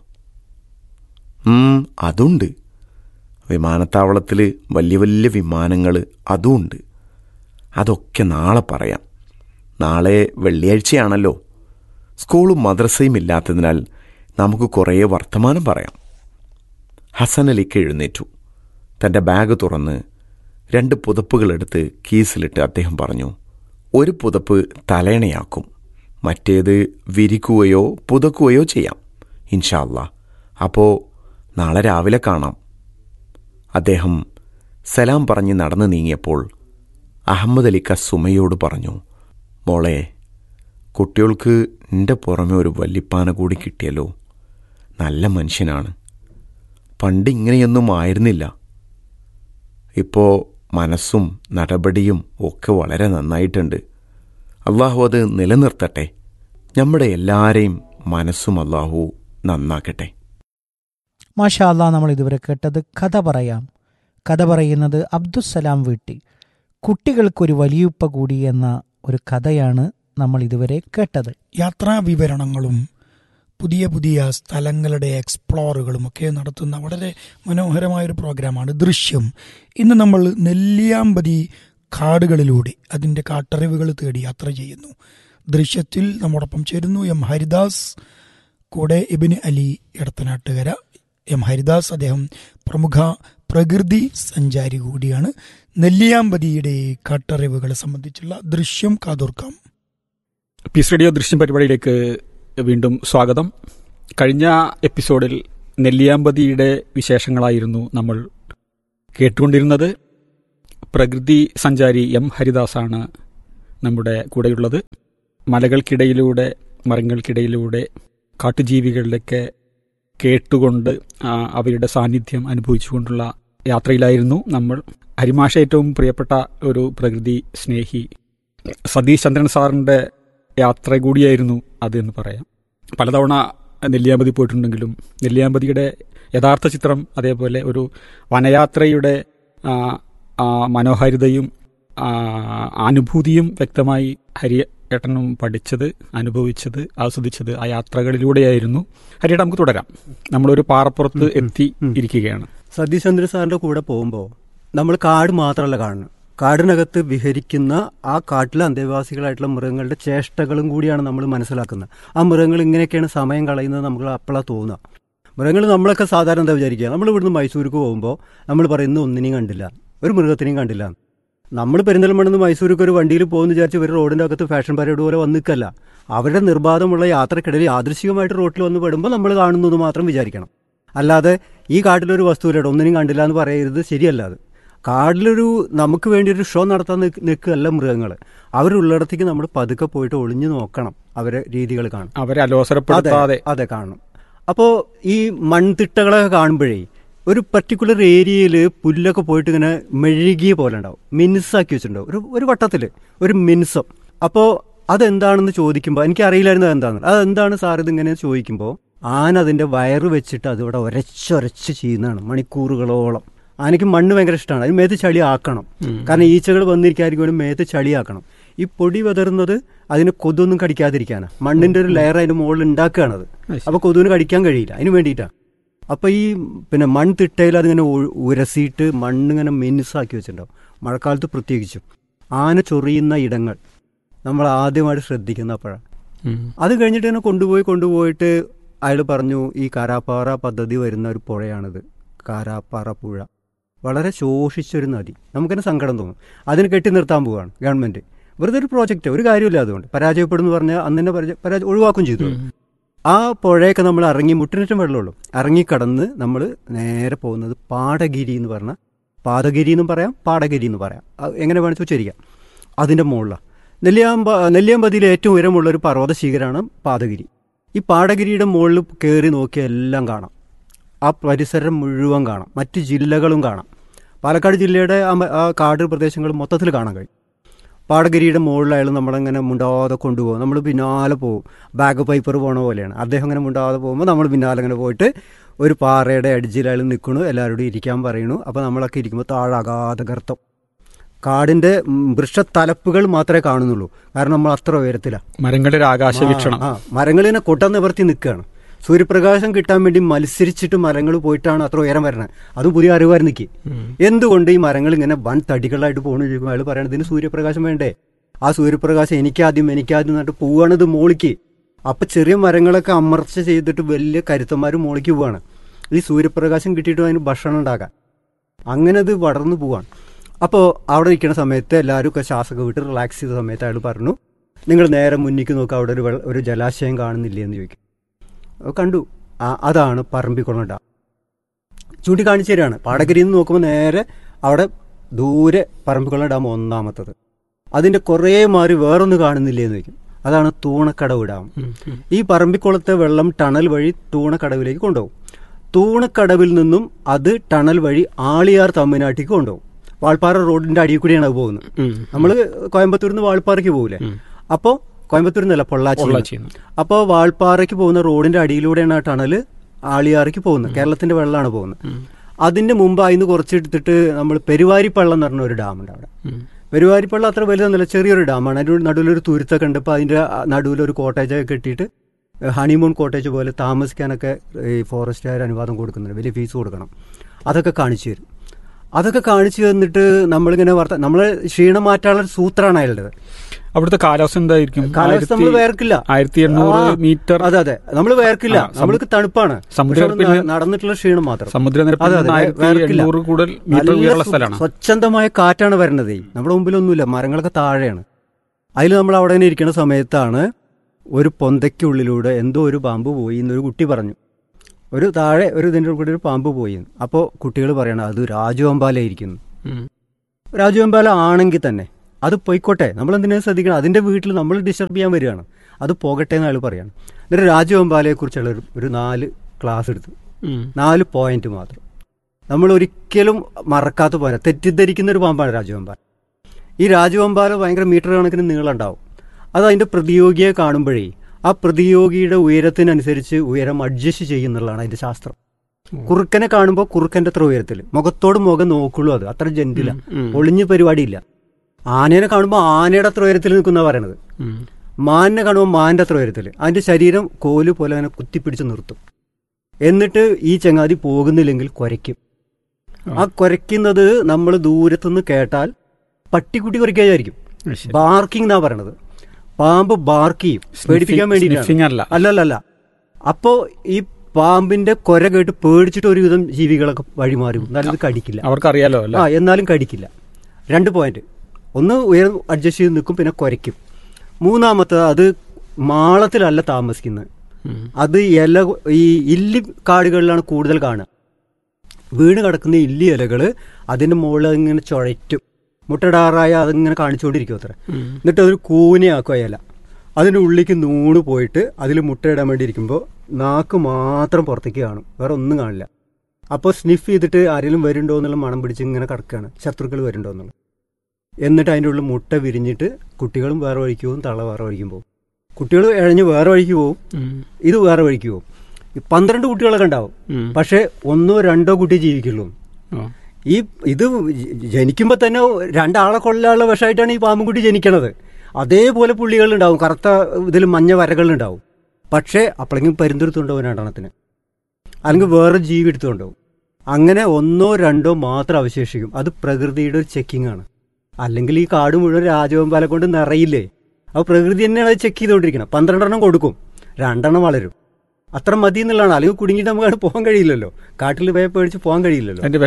അതുണ്ട്. വിമാനത്താവളത്തിൽ വലിയ വലിയ വിമാനങ്ങൾ അതുമുണ്ട്. അതൊക്കെ നാളെ പറയാം. നാളെ വെള്ളിയാഴ്ചയാണല്ലോ. സ്കൂളും മദ്രസയും ഇല്ലാത്തതിനാൽ നമുക്ക് കുറേ വർത്തമാനം പറയാം. ഹസൻ അലിക്ക് എഴുന്നേറ്റു. തൻ്റെ ബാഗ് തുറന്ന് രണ്ട് പുതപ്പുകളെടുത്ത് കീസിലിട്ട് അദ്ദേഹം പറഞ്ഞു, ഒരു പുതപ്പ് തലേണയാക്കും, മറ്റേത് വിരിക്കുകയോ പുതക്കുകയോ ചെയ്യാം ഇൻഷാ അല്ലാ. അപ്പോൾ നാളെ രാവിലെ കാണാം. അദ്ദേഹം സലാം പറഞ്ഞ് നടന്നു നീങ്ങിയപ്പോൾ അഹമ്മദ് അലിക്ക സുമയോട് പറഞ്ഞു, മോളെ, കുട്ടികൾക്ക് എൻ്റെ പുറമെ ഒരു വല്ലിപ്പാന കൂടി കിട്ടിയല്ലോ. നല്ല മനുഷ്യനാണ്. പണ്ട് ഇങ്ങനെയൊന്നും ആയിരുന്നില്ല. ഇപ്പോൾ മനസ്സും നടപടിയും ഒക്കെ വളരെ നന്നായിട്ടുണ്ട്. അള്ളാഹു അത് നിലനിർത്തട്ടെ. നമ്മുടെ എല്ലാവരെയും മനസ്സും അള്ളാഹു നന്നാക്കട്ടെ. മാഷാ അല്ലാ, നമ്മൾ ഇതുവരെ കേട്ടത് കഥ പറയാം. കഥ പറയുന്നത് അബ്ദുസ്സലാം വീട്ടി. കുട്ടികൾക്കൊരു വലിയുപ്പ കൂടി എന്ന ഒരു കഥയാണ് നമ്മൾ ഇതുവരെ കേട്ടത്. യാത്രാ വിവരണങ്ങളും പുതിയ പുതിയ സ്ഥലങ്ങളുടെ എക്സ്പ്ലോറുകളും ഒക്കെ നടത്തുന്ന വളരെ മനോഹരമായൊരു പ്രോഗ്രാമാണ് ദൃശ്യം. ഇന്ന് നമ്മൾ നെല്ലിയാമ്പതി കാടുകളിലൂടെ അതിൻ്റെ കാട്ടറിവുകൾ തേടി യാത്ര ചെയ്യുന്നു. ദൃശ്യത്തിൽ നമ്മോടൊപ്പം ചേരുന്നു എം ഹരിദാസ്, കൂടെ ഇബ്നു അലി എടത്തനാട്ടുകര. എം ഹരിദാസ് അദ്ദേഹം പ്രമുഖ പ്രകൃതി സഞ്ചാരി കൂടിയാണ്. നെല്ലിയാമ്പതിയുടെ കാട്ടറിവുകളെ സംബന്ധിച്ചുള്ള ദൃശ്യം കാതോർക്കാം. പീസ് റേഡിയോ ദൃശ്യം പരിപാടിയിലേക്ക് വീണ്ടും സ്വാഗതം. കഴിഞ്ഞ എപ്പിസോഡിൽ നെല്ലിയാമ്പതിയുടെ വിശേഷങ്ങളായിരുന്നു നമ്മൾ കേട്ടുകൊണ്ടിരുന്നത്. പ്രകൃതി സഞ്ചാരി എം ഹരിദാസാണ് നമ്മുടെ കൂടെയുള്ളത്. മലകൾക്കിടയിലൂടെ മരങ്ങൾക്കിടയിലൂടെ കാട്ടുജീവികളിലൊക്കെ കേട്ടുകൊണ്ട് അവരുടെ സാന്നിധ്യം അനുഭവിച്ചുകൊണ്ടുള്ള യാത്രയിലായിരുന്നു നമ്മൾ. ഹരിമാഷ ഏറ്റവും പ്രിയപ്പെട്ട ഒരു പ്രകൃതി സ്നേഹി സതീഷ് ചന്ദ്രൻ സാറിൻ്റെ യാത്ര കൂടിയായിരുന്നു അത് എന്ന് പറയാം. പലതവണ നെല്ലിയാമ്പതി പോയിട്ടുണ്ടെങ്കിലും നെല്ലിയാമ്പതിയുടെ യഥാർത്ഥ ചിത്രം, അതേപോലെ ഒരു വനയാത്രയുടെ മനോഹാരിതയും അനുഭൂതിയും വ്യക്തമായി ഹരി ഏട്ടനും പഠിച്ചത്, അനുഭവിച്ചത്, ആസ്വദിച്ചത് ആ യാത്രകളിലൂടെയായിരുന്നു. ഹരിയേട്ട, നമുക്ക് തുടരാം. നമ്മളൊരു പാറപ്പുറത്ത് എത്തി ഇരിക്കുകയാണ്. സതീഷ് ചന്ദ്ര സാറിന്റെ കൂടെ പോകുമ്പോൾ നമ്മൾ കാട് മാത്രമല്ല കാണുന്നത്, കാടിനകത്ത് വിഹരിക്കുന്ന ആ കാട്ടിലെ അന്തേവാസികളായിട്ടുള്ള മൃഗങ്ങളുടെ ചേഷ്ടകളും കൂടിയാണ് നമ്മൾ മനസ്സിലാക്കുന്നത്. ആ മൃഗങ്ങൾ ഇങ്ങനെയൊക്കെയാണ് സമയം കളയുന്നത് നമുക്ക് അപ്പോഴാണ് തോന്നുക. മൃഗങ്ങൾ നമ്മളൊക്കെ സാധാരണ എന്താ വിചാരിക്കുക, നമ്മൾ ഇവിടുന്ന് മൈസൂർക്ക് പോകുമ്പോൾ നമ്മൾ പറയുന്ന ഒന്നിനെയും കണ്ടില്ല, ഒരു മൃഗത്തിനെയും കണ്ടില്ല. നമ്മൾ പെരിന്തൽമണ്ണ നിന്ന് മൈസൂർക്ക് ഒരു വണ്ടിയിൽ പോകുന്ന വിചാരിച്ച് ഇവർ റോഡിൻ്റെ അകത്ത് ഫാഷൻ പരേഡ് പോലെ വന്ന് നിൽക്കല്ല. അവരുടെ നിർബാധമുള്ള യാത്രക്കിടയിൽ യാദൃശികമായിട്ട് റോട്ടിൽ വന്ന് പെടുമ്പോൾ നമ്മൾ കാണുന്നത് മാത്രം വിചാരിക്കണം. അല്ലാതെ ഈ കാട്ടിലൊരു വസ്തുവിലൂടെ ഒന്നിനും കണ്ടില്ല എന്ന് പറയരുത്, ശരിയല്ല. അത് കാട്ടിലൊരു നമുക്ക് വേണ്ടി ഒരു ഷോ നടത്താൻ നിൽക്കുകയല്ല മൃഗങ്ങൾ. അവരുള്ളിടത്തേക്ക് നമ്മൾ പതുക്കെ പോയിട്ട് ഒളിഞ്ഞു നോക്കണം, അവരെ രീതികൾ കാണും, അവരെ അലോസരപ്പെടുത്താതെ അതെ കാണണം. അപ്പോൾ ഈ മൺതിട്ടകളൊക്കെ കാണുമ്പോഴേ ഒരു പർട്ടിക്കുലർ ഏരിയയിൽ പുല്ലൊക്കെ പോയിട്ട് ഇങ്ങനെ മെഴുകിയ പോലെ ഉണ്ടാവും, മിനുസാക്കി വെച്ചിട്ടുണ്ടാവും, ഒരു ഒരു വട്ടത്തിൽ ഒരു മിനുസം. അപ്പോൾ അതെന്താണെന്ന് ചോദിക്കുമ്പോൾ എനിക്കറിയില്ലായിരുന്നു അതെന്താണെന്ന്. അതെന്താണ് സാർ ഇതിങ്ങനെ ചോദിക്കുമ്പോൾ ആന അതിൻ്റെ വയറ് വെച്ചിട്ട് അതിവിടെ ഒരച്ചൊരച്ച് ചെയ്യുന്നതാണ് മണിക്കൂറുകളോളം. ആനയ്ക്ക് മണ്ണ് ഭയങ്കര ഇഷ്ടമാണ്, അതിന് മേത്ത് ചളി ആക്കണം. കാരണം ഈച്ചകൾ വന്നിരിക്കാതിരിക്കും മേത്ത് ചളിയാക്കണം. ഈ പൊടി വിതറുന്നത് അതിന് കൊതൊന്നും കടിക്കാതിരിക്കാനാണ്. മണ്ണിൻ്റെ ഒരു ലെയർ അതിൻ്റെ മുകളിൽ ഉണ്ടാക്കുകയാണത്. അപ്പോൾ കൊതുവിന് കടിക്കാൻ കഴിയില്ല, അതിന് വേണ്ടിയിട്ടാണ്. അപ്പോൾ ഈ പിന്നെ മൺതിട്ടയിൽ അതിങ്ങനെ ഉരസിയിട്ട് മണ്ണിങ്ങനെ മിനുസാക്കി വെച്ചിട്ടുണ്ടാവും. മഴക്കാലത്ത് പ്രത്യേകിച്ചും ആന ചൊറിയുന്ന ഇടങ്ങൾ നമ്മൾ ആദ്യമായിട്ട് ശ്രദ്ധിക്കുന്ന അപ്പോഴാണ്. അത് കഴിഞ്ഞിട്ട് തന്നെ കൊണ്ടുപോയി കൊണ്ടുപോയിട്ട് അയാൾ പറഞ്ഞു ഈ കാരാപ്പാറ പദ്ധതി വരുന്ന ഒരു പുഴയാണിത്, കാരാപ്പാറ പുഴ. വളരെ ശോഷിച്ചൊരു നദി. നമുക്കെന്നെ സങ്കടം തോന്നും. അതിന് കെട്ടി നിർത്താൻ പോവുകയാണ് ഗവൺമെൻറ്. വെറുതെ ഒരു പ്രോജക്റ്റ്, ഒരു കാര്യമില്ല. അതുകൊണ്ട് പരാജയപ്പെടുന്നു പറഞ്ഞാൽ അന്ന് തന്നെ പരാജയ ഒഴിവാക്കും ചെയ്തു. ആ പുഴയൊക്കെ നമ്മൾ ഇറങ്ങി മുട്ടിനറ്റം വെള്ളമുള്ളൂ ഇറങ്ങിക്കടന്ന് നമ്മൾ നേരെ പോകുന്നത് പാടഗിരി എന്ന് പറഞ്ഞാൽ, പാദഗിരി എന്നും പറയാം പാടഗിരി എന്ന് പറയാം, എങ്ങനെ വേണമെന്ന് ഉച്ചരിക്കാം. അതിൻ്റെ മുകളിലാണ് നെല്ലിയാമ്പ നെല്ലിയാമ്പതിയിലെ ഏറ്റവും ഉയരമുള്ളൊരു പർവ്വത ശിഖരമാണ് പാദഗിരി. ഈ പാടഗിരിയുടെ മുകളിൽ കയറി നോക്കിയാൽ എല്ലാം കാണാം. ആ പരിസരം മുഴുവൻ കാണാം, മറ്റ് ജില്ലകളും കാണാം. പാലക്കാട് ജില്ലയുടെ ആ കാട് പ്രദേശങ്ങൾ മൊത്തത്തിൽ കാണാൻ കഴിയും. പാടഗിരിയുടെ മുകളിലായാലും നമ്മളങ്ങനെ മുണ്ടാതെ കൊണ്ടുപോകും. നമ്മൾ പിന്നാലെ പോകും, ബാഗ് പൈപ്പർ പോണ പോലെയാണ്. അദ്ദേഹം അങ്ങനെ മുണ്ടാതെ പോകുമ്പോൾ നമ്മൾ പിന്നാലെ അങ്ങനെ പോയിട്ട് ഒരു പാറയുടെ അടിച്ചിലായാലും നിൽക്കണു, എല്ലാവരോടും ഇരിക്കാൻ പറയണു. അപ്പോൾ നമ്മളൊക്കെ ഇരിക്കുമ്പോൾ താഴെ അഗാധ ഗർത്തം, കാടിൻ്റെ വൃക്ഷത്തലപ്പുകൾ മാത്രമേ കാണുന്നുള്ളൂ. കാരണം നമ്മൾ അത്ര ഉയരത്തിലാണ്. മരങ്ങളുടെ ആകാശ വീക്ഷണം. ആ മരങ്ങളിനെ കൊട്ട നിവർത്തി നിൽക്കുകയാണ്. സൂര്യപ്രകാശം കിട്ടാൻ വേണ്ടി മത്സരിച്ചിട്ട് മരങ്ങൾ പോയിട്ടാണ് അത്ര ഉയരം വരുന്നത്. അതും പുതിയ അറിവായിരുന്നു എനിക്ക്. എന്തുകൊണ്ട് ഈ മരങ്ങൾ ഇങ്ങനെ വൻ തടികളായിട്ട് പോകുന്നു ചോദിക്കുമ്പോൾ അയാൾ പറയണത് ഇതിന് സൂര്യപ്രകാശം വേണ്ടേ. ആ സൂര്യപ്രകാശം എനിക്കാദ്യം എനിക്കാദ്യം എന്നിട്ട് പോവുകയാണിത് മോളിക്ക്. അപ്പം ചെറിയ മരങ്ങളൊക്കെ അമർച്ച ചെയ്തിട്ട് വലിയ കരുത്തന്മാർ മോളിക്ക് പോവുകയാണ്. ഈ സൂര്യപ്രകാശം കിട്ടിയിട്ട് അതിന് ഭക്ഷണം ഉണ്ടാക്കാൻ. അങ്ങനെ അത് വളർന്നു പോവാണ്. അപ്പോൾ അവിടെ ഇരിക്കുന്ന സമയത്ത് എല്ലാവരും ഒക്കെ ശ്വാസമൊക്കെ വിട്ട് റിലാക്സ് ചെയ്ത സമയത്ത് അയാൾ പറഞ്ഞു, നിങ്ങൾ നേരെ മുന്നിക്ക് നോക്കുക, അവിടെ ഒരു ഒരു ജലാശയം കാണുന്നില്ലേ എന്ന് ചോദിക്കും. കണ്ടു, അതാണ് പറമ്പിക്കുളം ഡാം. ചൂണ്ടിക്കാണിച്ചു തരാണ്. പാടഗിരിയിൽ നിന്ന് നോക്കുമ്പോൾ നേരെ അവിടെ ദൂരെ പറമ്പിക്കുളം ഡാം ഒന്നാമത്തത്. അതിൻ്റെ കുറേ മാറി വേറൊന്ന് കാണുന്നില്ലേ എന്ന് ചോദിക്കും. അതാണ് തൂണക്കടവ് ഡാം. ഈ പറമ്പിക്കുളത്തെ വെള്ളം ടണൽ വഴി തൂണക്കടവിലേക്ക് കൊണ്ടുപോകും. തൂണക്കടവിൽ നിന്നും അത് ടണൽ വഴി ആളിയാർ തമിഴ്നാട്ടിലേക്ക് കൊണ്ടുപോകും. വാൾപ്പാറ റോഡിന്റെ അടിയിൽ കൂടിയാണ് അത് പോകുന്നത്. നമ്മൾ കോയമ്പത്തൂരിൽ നിന്ന് വാൾപ്പാറയ്ക്ക് പോകില്ലേ, അപ്പോൾ കോയമ്പത്തൂരിൽ നിന്നല്ല പൊള്ളാച്ചി. അപ്പോൾ വാൾപ്പാറയ്ക്ക് പോകുന്ന റോഡിന്റെ അടിയിലൂടെയാണ് ആ ടണൽ ആളിയാറയ്ക്ക് പോകുന്നത്. കേരളത്തിന്റെ വെള്ളമാണ് പോകുന്നത്. അതിന്റെ മുമ്പ് അതിന് കുറച്ചെടുത്തിട്ട് നമ്മൾ പെരുവാരിപ്പള്ളം എന്ന് പറഞ്ഞ ഒരു ഡാമുണ്ട് അവിടെ. പെരുവാരിപ്പള്ളം അത്ര വലുതൊന്നുമില്ല, ചെറിയൊരു ഡാമാണ്. അതിൻ്റെ നടുവിലൊരു തുരുത്തൊക്കെ ഉണ്ട്. അപ്പോൾ അതിൻ്റെ നടുവിലൊരു കോട്ടേജൊക്കെ കെട്ടിയിട്ട് ഹണിമൂൺ കോട്ടേജ് പോലെ താമസിക്കാനൊക്കെ ഈ ഫോറസ്റ്റുകാർ അനുവാദം കൊടുക്കുന്നുണ്ട്, വലിയ ഫീസ് കൊടുക്കണം. അതൊക്കെ കാണിച്ചു തരും. അതൊക്കെ കാണിച്ചു തന്നിട്ട് നമ്മളിങ്ങനെ വാർത്ത നമ്മളെ ക്ഷീണം മാറ്റാനുള്ള സൂത്രമാണ് അയാളുടെ. അവിടുത്തെ കാലാവസ്ഥ എന്തായിരിക്കും? കാലാവസ്ഥ നമ്മൾ വേർക്കില്ല. ആയിരത്തി എണ്ണൂറ് മീറ്റർ. അതെ അതെ, നമ്മൾ വേർക്കില്ല. നമ്മൾക്ക് തണുപ്പാണ്, നടന്നിട്ടുള്ള ക്ഷീണം മാത്രം. സ്വച്ഛന്തമായ കാറ്റാണ് വരുന്നത്. നമ്മുടെ മുമ്പിലൊന്നുമില്ല, മരങ്ങളൊക്കെ താഴെയാണ്. അതിൽ നമ്മൾ അവിടെ തന്നെ ഇരിക്കുന്ന സമയത്താണ് ഒരു പൊന്തയ്ക്കുള്ളിലൂടെ എന്തോ ഒരു പാമ്പ് പോയി എന്നൊരു കുട്ടി പറഞ്ഞു. ഒരു താഴെ ഒരു ഇതിൻ്റെ കൂടെ ഒരു പാമ്പ് പോയി. അപ്പോൾ കുട്ടികൾ പറയണം അത് രാജവെമ്പാലയിരിക്കുന്നു. രാജവെമ്പാല ആണെങ്കിൽ തന്നെ അത് പോയിക്കോട്ടെ, നമ്മളെന്തിനാ ശ്രദ്ധിക്കണം. അതിൻ്റെ വീട്ടിൽ നമ്മൾ ഡിസ്റ്റർബ് ചെയ്യാൻ വരികയാണ്, അത് പോകട്ടെ എന്ന് അയാൾ പറയാണ്. എന്നിട്ട് രാജവെമ്പാലയെക്കുറിച്ചുള്ള ഒരു നാല് ക്ലാസ് എടുത്തു, നാല് പോയിന്റ് മാത്രം. നമ്മൾ ഒരിക്കലും മറക്കാത്ത പോലെ തെറ്റിദ്ധരിക്കുന്ന ഒരു പാമ്പാണ് രാജവെമ്പാല. ഈ രാജവെമ്പാല ഭയങ്കര മീറ്റർ കണക്കിന് നീളം ഉണ്ടാവും. അത് അതിൻ്റെ പ്രതിയോഗിയെ കാണുമ്പോഴേ ആ പ്രതിയോഗിയുടെ ഉയരത്തിനനുസരിച്ച് ഉയരം അഡ്ജസ്റ്റ് ചെയ്യുന്നുള്ളതാണ് അതിൻ്റെ ശാസ്ത്രം. കുറുക്കനെ കാണുമ്പോൾ കുറുക്കൻ്റെ അത്ര ഉയരത്തിൽ, മുഖത്തോട് മുഖം നോക്കുള്ളൂ. അത് അത്ര ജെന്റില, ഒളിഞ്ഞ പരിപാടിയില്ല. ആനേനെ കാണുമ്പോൾ ആനയുടെ അത്ര ഉയരത്തിൽ നിൽക്കുന്ന പറയണത്. മാനിനെ കാണുമ്പോൾ മാൻ്റെ അത്ര ഉയരത്തിൽ. അതിൻ്റെ ശരീരം കോല് പോലെ അങ്ങനെ കുത്തിപ്പിടിച്ച് നിർത്തും. എന്നിട്ട് ഈ ചങ്ങാതി പോകുന്നില്ലെങ്കിൽ കുരയ്ക്കും. ആ കുരയ്ക്കുന്നത് നമ്മൾ ദൂരത്തുനിന്ന് കേട്ടാൽ പട്ടിക്കുട്ടി കുരയ്ക്കായിരിക്കും. ബാർക്കിംഗ് എന്നാ പറയണത്. പാമ്പ് ബാർക്ക് ചെയ്യും, പേടിപ്പിക്കാൻ വേണ്ടിയിട്ടാണ്. അല്ലല്ല. അപ്പോ ഈ പാമ്പിന്റെ കൊര കേട്ട് പേടിച്ചിട്ട് ഒരുവിധം ജീവികളൊക്കെ വഴിമാറും. എന്നാലും ഇത് കടിക്കില്ല, അവർക്കറിയാലോ. ആ എന്നാലും കടിക്കില്ല. രണ്ട് പോയിന്റ്. ഒന്ന് ഉയരം അഡ്ജസ്റ്റ് ചെയ്ത് നിൽക്കും, പിന്നെ കുരയ്ക്കും. മൂന്നാമത്തത് അത് മാളത്തിലല്ല താമസിക്കുന്നത്, അത് ഇല ഈ ഇല്ലി കാടുകളിലാണ് കൂടുതൽ കാണുക. വീണ് കിടക്കുന്ന ഇല്ലി ഇലകൾ അതിൻ്റെ മുകളിൽ ഇങ്ങനെ ചുഴറ്റും, മുട്ടടാറായ അതിങ്ങനെ കാണിച്ചുകൊണ്ടിരിക്കും അത്ര. എന്നിട്ട് അതൊരു കൂനയാക്കും ആ ഇല. അതിൻ്റെ ഉള്ളിലേക്ക് നൂണ് പോയിട്ട് അതിൽ മുട്ടയിടാൻ വേണ്ടി ഇരിക്കുമ്പോൾ നാക്ക് മാത്രം പുറത്തേക്ക് കാണും, വേറെ ഒന്നും കാണില്ല. അപ്പോൾ സ്നിഫ് ചെയ്തിട്ട് ആരെങ്കിലും വരുന്നുണ്ടോ എന്നുള്ള മണം പിടിച്ച് ഇങ്ങനെ കിടക്കുകയാണ്, ശത്രുക്കൾ വരുന്നുണ്ടോ എന്നുള്ളത്. എന്നിട്ട് അതിൻ്റെ ഉള്ളിൽ മുട്ട വിരിഞ്ഞിട്ട് കുട്ടികളും വേറെ വഴിക്ക് പോകും, തള്ള വേറെ വഴിക്കും പോകും. കുട്ടികൾ ഇഴഞ്ഞ് വേറെ വഴിക്ക് പോകും, ഇത് വേറെ വഴിക്ക് പോകും. പന്ത്രണ്ട് കുട്ടികളൊക്കെ ഉണ്ടാവും, പക്ഷെ ഒന്നോ രണ്ടോ കുട്ടി ജീവിക്കുള്ളൂ. ഈ ഇത് ജനിക്കുമ്പോൾ തന്നെ രണ്ടാളെ കൊല്ലാനുള്ള വിഷമായിട്ടാണ് ഈ പാമ്പുംകുട്ടി ജനിക്കണത്. അതേപോലെ പുള്ളികളുണ്ടാവും, കറുത്ത ഇതിൽ മഞ്ഞ വരകളുണ്ടാവും. പക്ഷേ അപ്പോഴെങ്കിലും പരുന്തെടുത്തുണ്ടാവും രണ്ടെണ്ണത്തിന്, അല്ലെങ്കിൽ വേറെ ജീവി എടുത്തുകൊണ്ടാവും. അങ്ങനെ ഒന്നോ രണ്ടോ മാത്രം അവശേഷിക്കും. അത് പ്രകൃതിയുടെ ഒരു ചെക്കിംഗ് ആണ്. അല്ലെങ്കിൽ ഈ കാട് മുഴുവൻ രാജവെമ്പാല കൊണ്ട് നിറയില്ലേ? അപ്പോൾ പ്രകൃതി തന്നെയാണ് അത് ചെക്ക് ചെയ്തുകൊണ്ടിരിക്കണം. പന്ത്രണ്ടെണ്ണം കൊടുക്കും, രണ്ടെണ്ണം വളരും, അത്ര മതി എന്നുള്ളതാണ്. അല്ലെങ്കിൽ കുടുങ്ങിയിട്ട് നമുക്ക് അവിടെ പോകാൻ കഴിയില്ലല്ലോ, കാട്ടിൽ പോയി പേടിച്ച് പോകാൻ കഴിയില്ലല്ലോ. അതെ,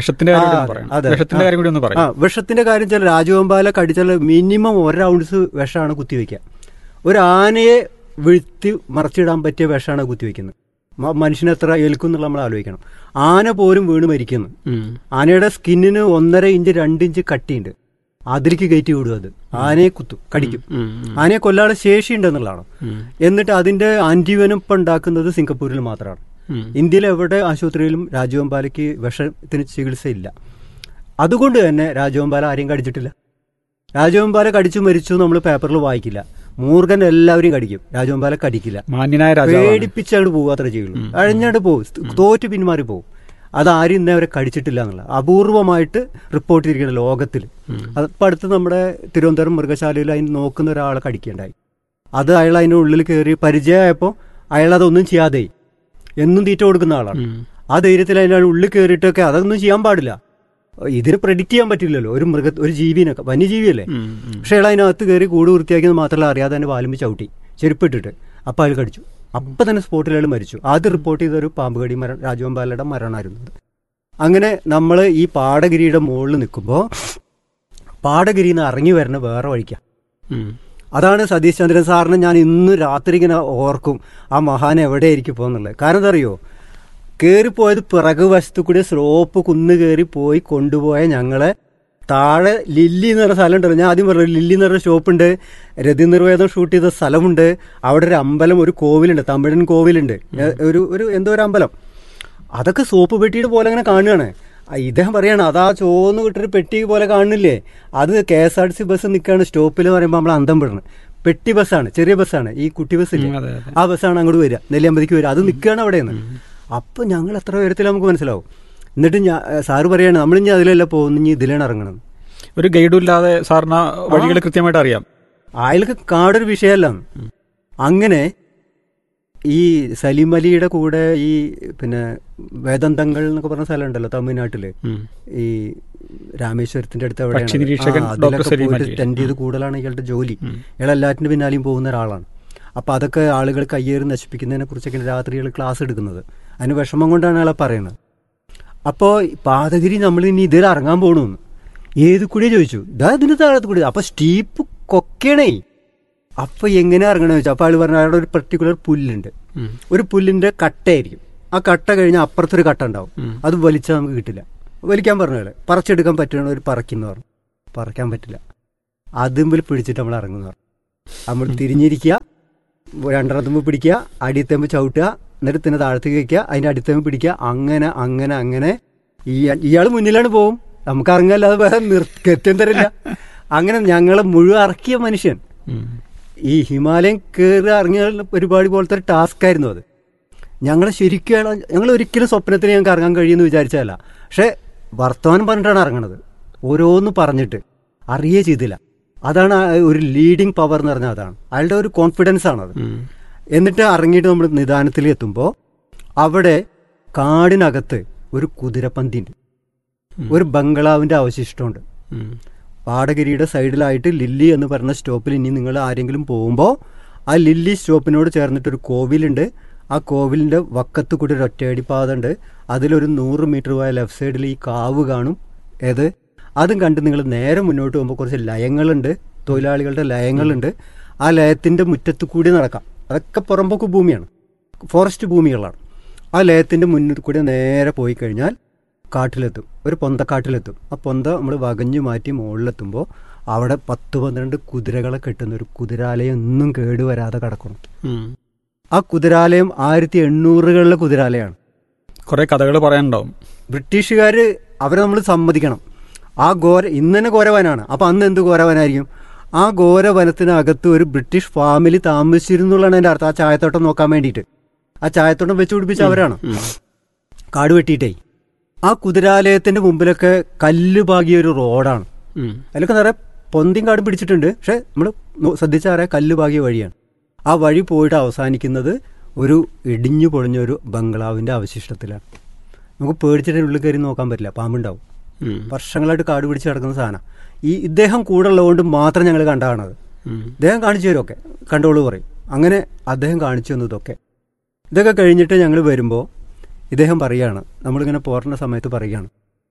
ആ വിഷത്തിന്റെ കാര്യം ചില രാജവെമ്പാല കടിച്ചാൽ മിനിമം ഒരു റൗണ്ട്സ് വിഷമാണ് കുത്തിവെക്കുക. ഒരു ആനയെ വീഴ്ത്തി മറച്ചിടാൻ പറ്റിയ വിഷമാണ് കുത്തിവെക്കുന്നത്. മനുഷ്യനെ എത്ര ഏൽക്കും എന്നുള്ള നമ്മൾ ആലോചിക്കണം. ആന പോലും വീണ് മരിക്കുന്നു. ആനയുടെ സ്കിന്നിന് ഒന്നര ഇഞ്ച് രണ്ട് ഇഞ്ച് കട്ടിയുണ്ട്, അതിലേക്ക് കയറ്റി വിടും. അത് ആനയെ കുത്തും, കടിക്കും. ആനയെ കൊല്ലാനുള്ള ശേഷി ഉണ്ടെന്നുള്ളതാണ്. എന്നിട്ട് അതിന്റെ ആന്റിവെനം ഇപ്പം ഉണ്ടാക്കുന്നത് സിംഗപ്പൂരിൽ മാത്രമാണ്. ഇന്ത്യയിൽ എവിടെ ആശുപത്രിയിലും രാജവെമ്പാലയ്ക്ക് വിഷത്തിന് ചികിത്സയില്ല. അതുകൊണ്ട് തന്നെ രാജവെമ്പാല ആരെയും കടിച്ചിട്ടില്ല. രാജവെമ്പാല കടിച്ചു മരിച്ചു നമ്മൾ പേപ്പറിൽ വായിക്കില്ല. മൂർഖൻ എല്ലാവരെയും കടിക്കും, രാജവെമ്പാല കടിക്കില്ല. പേടിപ്പിച്ചങ്ങോട്ട് പോകും, അത്ര ചെയ്യുള്ളൂ. അഴിഞ്ഞാണ്ട് പോകും, തോറ്റ് പിന്മാറി പോകും. അതാരും ഇന്നേ അവരെ കടിച്ചിട്ടില്ല എന്നുള്ള അപൂർവമായിട്ട് റിപ്പോർട്ട് ചെയ്തിരിക്കുന്ന ലോകത്തിൽ. അതിപ്പോൾ അടുത്ത് നമ്മുടെ തിരുവനന്തപുരം മൃഗശാലയിൽ അതിന് നോക്കുന്ന ഒരാളെ കടിക്കുകയുണ്ടായി. അത് അയാൾ അതിൻ്റെ ഉള്ളിൽ കയറി പരിചയമായപ്പോൾ അയാൾ അതൊന്നും ചെയ്യാതെ എന്നും തീറ്റ കൊടുക്കുന്ന ആളാണ്. ആ ധൈര്യത്തിൽ അതിൻ്റെ ഉള്ളിൽ കയറിയിട്ടൊക്കെ അതൊന്നും ചെയ്യാൻ പാടില്ല. ഇതിന് പ്രെഡിക്റ്റ് ചെയ്യാൻ പറ്റില്ലല്ലോ ഒരു മൃഗ ഒരു ജീവിനൊക്കെ, വന്യജീവിയല്ലേ. പക്ഷെ അയാൾ അതിനകത്ത് കയറി കൂട് വൃത്തിയാക്കിയത് മാത്രമല്ല അറിയാതെ തന്നെ വാലുമ്പ് ചവിട്ടി ചെരുപ്പിട്ടിട്ട്. അപ്പോൾ അയാൾ കടിച്ചു. അപ്പം തന്നെ സ്പോട്ടിൽ അയാൾ മരിച്ചു. ആദ്യം റിപ്പോർട്ട് ചെയ്തൊരു പാമ്പ് കടി മരണം രാജവെമ്പാലയുടെ മരണമായിരുന്നത്. അങ്ങനെ നമ്മൾ ഈ പാടഗിരിയുടെ മുകളിൽ നിൽക്കുമ്പോൾ പാടഗിരിയിൽ നിന്ന് ഇറങ്ങി വരുന്ന വേറെ വഴിക്കാം. അതാണ് സതീഷ് ചന്ദ്രൻ സാറിന് ഞാൻ ഇന്ന് രാത്രി ഇങ്ങനെ ഓർക്കും, ആ മഹാൻ എവിടെയായിരിക്കും പോകുന്നുള്ളത്. കാരണം എന്താ അറിയോ, കയറിപ്പോയത് പിറകു വശത്തു കൂടി സ്ലോപ്പ് കുന്ന് കയറി പോയി കൊണ്ടുപോയ ഞങ്ങളെ താഴെ ലില്ലി എന്ന് പറഞ്ഞ സ്ഥലം ഉണ്ടല്ലോ. ഞാൻ ആദ്യം പറഞ്ഞു ലില്ലി എന്ന് പറഞ്ഞ ഷോപ്പുണ്ട്, രതി നിർവേദം ഷൂട്ട് ചെയ്ത സ്ഥലമുണ്ട്, അവിടെ ഒരു അമ്പലം, ഒരു കോവിലുണ്ട്, തമിഴൻ കോവിലുണ്ട്, ഒരു ഒരു എന്തോ ഒരു അമ്പലം. അതൊക്കെ സോപ്പ് പെട്ടിയുടെ പോലെ അങ്ങനെ കാണുകയാണ്. ഇദ്ദേഹം പറയാണ് അതാ ചോന്ന് വിട്ടൊരു പെട്ടി പോലെ കാണുന്നില്ലേ, അത് K S R T C bus നിൽക്കുകയാണ് സ്റ്റോപ്പിൽ എന്ന് പറയുമ്പോൾ നമ്മൾ അന്തം പെടുന്നത്. പെട്ടി ബസ്സാണ്, ചെറിയ ബസ്സാണ്, ഈ കുട്ടി ബസ്സില്ലേ ആ ബസ്സാണ് അങ്ങോട്ട് വരിക, നെല്ലിയമ്പതിക്ക് വരിക, അത് നിൽക്കുകയാണ് അവിടെയെന്ന്. അപ്പം ഞങ്ങൾ എത്ര ഉയരത്തിൽ നമുക്ക് മനസ്സിലാവും. എന്നിട്ട് ഞാൻ സാറ് പറയാണ് നമ്മളിനി അതിലല്ല പോകുന്ന, ഇനി ഇതിലാണ് ഇറങ്ങണം. ഒരു ഗൈഡും ഇല്ലാതെ സാറിന് വഴികൾ കൃത്യമായിട്ട് അറിയാം. അയാൾക്ക് കാടൊരു വിഷയമല്ല. അങ്ങനെ ഈ സലീം അലിയുടെ കൂടെ ഈ പിന്നെ വേദന്തങ്ങൾ എന്നൊക്കെ പറഞ്ഞ സ്ഥലം ഉണ്ടല്ലോ തമിഴ്നാട്ടില്, ഈ രാമേശ്വരത്തിന്റെ അടുത്ത് എവിടെയാണ്, അതിലൊക്കെ പോയിട്ട് ടെൻഡ് ചെയ്ത് കൂടുതലാണ് ഇയാളുടെ ജോലി. ഇയാൾ എല്ലാറ്റിന്റെ പിന്നാലെയും പോകുന്ന ഒരാളാണ്. അപ്പം അതൊക്കെ ആളുകൾ കയ്യേറി നശിപ്പിക്കുന്നതിനെ കുറിച്ചൊക്കെ രാത്രികൾ ക്ലാസ് എടുക്കുന്നത്. അതിന് വിഷമം കൊണ്ടാണ് അയാളെ പറയുന്നത്. അപ്പോൾ പാതഗിരി നമ്മൾ ഇനി ഇതിൽ ഇറങ്ങാൻ പോകണമെന്ന് ഏത് കൂടി ചോദിച്ചു. ഇതാ ഇതിന് താഴത്ത് കൂടി. അപ്പോൾ സ്റ്റീപ്പ് കൊക്കണേ. അപ്പോൾ എങ്ങനെ ഇറങ്ങണമെന്ന് ചോദിച്ചു. അപ്പോൾ അയാൾ പറഞ്ഞു അവിടെ ഒരു പെർട്ടിക്കുലർ പുല്ലുണ്ട്, ഒരു പുല്ലിൻ്റെ കട്ടയായിരിക്കും. ആ കട്ട കഴിഞ്ഞാൽ അപ്പുറത്തൊരു കട്ട ഉണ്ടാവും, അത് വലിച്ചാൽ നമുക്ക് കിട്ടില്ല. വലിക്കാൻ പറഞ്ഞു അയാൾ. പറിച്ചെടുക്കാൻ പറ്റണ ഒരു പറയ്ക്കുന്നു പറഞ്ഞു. പറിക്കാൻ പറ്റില്ല. അതുമ്പിൽ പിടിച്ചിട്ട് നമ്മൾ ഇറങ്ങുന്നു പറഞ്ഞു. നമ്മൾ തിരിഞ്ഞിരിക്കുക, രണ്ടെണ്ണത്തുമ്പോൾ പിടിക്കുക, അടിയത്തേമ്പ് ചവിട്ടുക, എന്നിട്ട് പിന്നെ താഴത്തേക്ക് വയ്ക്കുക, അതിൻ്റെ അടിത്തേമ്പ് പിടിക്കുക. അങ്ങനെ അങ്ങനെ അങ്ങനെ ഈ ഇയാൾ മുന്നിലാണ് പോവും, നമുക്ക് ഇറങ്ങാല്ലാതെ വേറെ നിർത്തിയെത്താൻ തരില്ല. അങ്ങനെ ഞങ്ങളെ മുഴുവൻ ഇറക്കിയ മനുഷ്യൻ ഈ ഹിമാലയം കയറി ഇറങ്ങിയ പരിപാടി പോലത്തെ ഒരു ടാസ്ക് ആയിരുന്നു അത്. ഞങ്ങൾ ശരിക്കും ഞങ്ങൾ ഒരിക്കലും സ്വപ്നത്തിന് ഞങ്ങൾക്ക് ഇറങ്ങാൻ കഴിയുമെന്ന് വിചാരിച്ചതല്ല. പക്ഷേ വർത്തമാനം പറഞ്ഞിട്ടാണ് ഇറങ്ങണത്, ഓരോന്ന് പറഞ്ഞിട്ട് അറിയേ ചെയ്തില്ല. അതാണ് ഒരു ലീഡിങ് പവർ എന്ന് പറഞ്ഞാൽ, അതാണ് അയാളുടെ ഒരു കോൺഫിഡൻസ് ആണത്. എന്നിട്ട് ഇറങ്ങിയിട്ട് നമ്മൾ നിദാനത്തിൽ എത്തുമ്പോൾ അവിടെ കാടിനകത്ത് ഒരു കുതിരപ്പന്തിയുണ്ട്, ഒരു ബംഗ്ലാവിൻ്റെ അവശിഷ്ടമുണ്ട്. പാടഗിരിയുടെ സൈഡിലായിട്ട് ലില്ലി എന്ന് പറഞ്ഞ സ്റ്റോപ്പിൽ ഇനി നിങ്ങൾ ആരെങ്കിലും പോകുമ്പോൾ ആ ലില്ലി സ്റ്റോപ്പിനോട് ചേർന്നിട്ടൊരു കോവിലുണ്ട്. ആ കോവിലിൻ്റെ വക്കത്ത് കൂടി ഒരു ഒറ്റയടി പാത ഉണ്ട്. അതിലൊരു നൂറ് മീറ്റർ പോയ ലെഫ്റ്റ് സൈഡിൽ ഈ കാവ് കാണും. ഏത് അതും കണ്ട് നിങ്ങൾ നേരെ മുന്നോട്ട് പോകുമ്പോൾ കുറച്ച് ലയങ്ങളുണ്ട്, തൊഴിലാളികളുടെ ലയങ്ങളുണ്ട്. ആ ലയത്തിൻ്റെ മുറ്റത്ത് കൂടി നടക്കാം. അതൊക്കെ പുറമ്പോക്ക് ഭൂമിയാണ്, ഫോറസ്റ്റ് ഭൂമികളാണ്. ആ ലയത്തിൻ്റെ മുന്നിൽ കൂടി നേരെ പോയി കഴിഞ്ഞാൽ കാട്ടിലെത്തും, ഒരു പൊന്തക്കാട്ടിലെത്തും. ആ പൊന്ത നമ്മൾ വകഞ്ഞു മാറ്റി മുകളിലെത്തുമ്പോൾ അവിടെ പത്ത് പന്ത്രണ്ട് കുതിരകളെ കെട്ടുന്ന ഒരു കുതിരാലയം ഒന്നും കേടുവരാതെ കിടക്കണം. ആ കുതിരാലയം ആയിരത്തി എണ്ണൂറുകളിലെ കുതിരാലയമാണ്. കുറെ കഥകൾ പറയാനുണ്ടാവും. ബ്രിട്ടീഷുകാർ അവരെ നമ്മൾ സമ്മതിക്കണം. ആ ഘോര ഇന്ന് തന്നെ ഘോരവനാണ്. അപ്പം അന്ന് എന്ത് ഘോരവനായിരിക്കും? ആ ഘോരവനത്തിനകത്ത് ഒരു ബ്രിട്ടീഷ് ഫാമിലി താമസിച്ചിരുന്നുള്ളതാണ് എൻ്റെ അർത്ഥം. ആ ചായത്തോട്ടം നോക്കാൻ വേണ്ടിയിട്ട് ആ ചായത്തോട്ടം വെച്ച് പിടിപ്പിച്ച അവരാണ്, കാട് വെട്ടിയിട്ടേ. ആ കുതിരാലയത്തിന്റെ മുമ്പിലൊക്കെ കല്ല് പാകിയ ഒരു റോഡാണ്. അതിലൊക്കെ നിറയെ പൊന്തിയും കാടും പിടിച്ചിട്ടുണ്ട്. പക്ഷെ നമ്മൾ ശ്രദ്ധിച്ചാൽ അറിയാം കല്ല് പാകിയ വഴിയാണ്. ആ വഴി പോയിട്ട് അവസാനിക്കുന്നത് ഒരു ഇടിഞ്ഞു പൊളിഞ്ഞൊരു ബംഗ്ലാവിന്റെ അവശിഷ്ടത്തിലാണ്. നമുക്ക് പേടിച്ചിട്ട് ഉള്ളിൽ കയറി നോക്കാൻ പറ്റില്ല, പാമ്പുണ്ടാവും. വർഷങ്ങളായിട്ട് കാട് പിടിച്ച് കിടക്കുന്ന സാധനം. ഈ ഇദ്ദേഹം കൂടെ ഉള്ളതുകൊണ്ട് മാത്രം ഞങ്ങൾ കണ്ടാണത്. ഇദ്ദേഹം കാണിച്ചു തരും, ഒക്കെ കണ്ടോളൂ പറയും. അങ്ങനെ അദ്ദേഹം കാണിച്ചു തന്നു ഇതൊക്കെ. ഇതൊക്കെ കഴിഞ്ഞിട്ട് ഞങ്ങൾ വരുമ്പോൾ ഇദ്ദേഹം പറയുകയാണ്, നമ്മളിങ്ങനെ പോരുന്ന സമയത്ത് പറയുകയാണ്.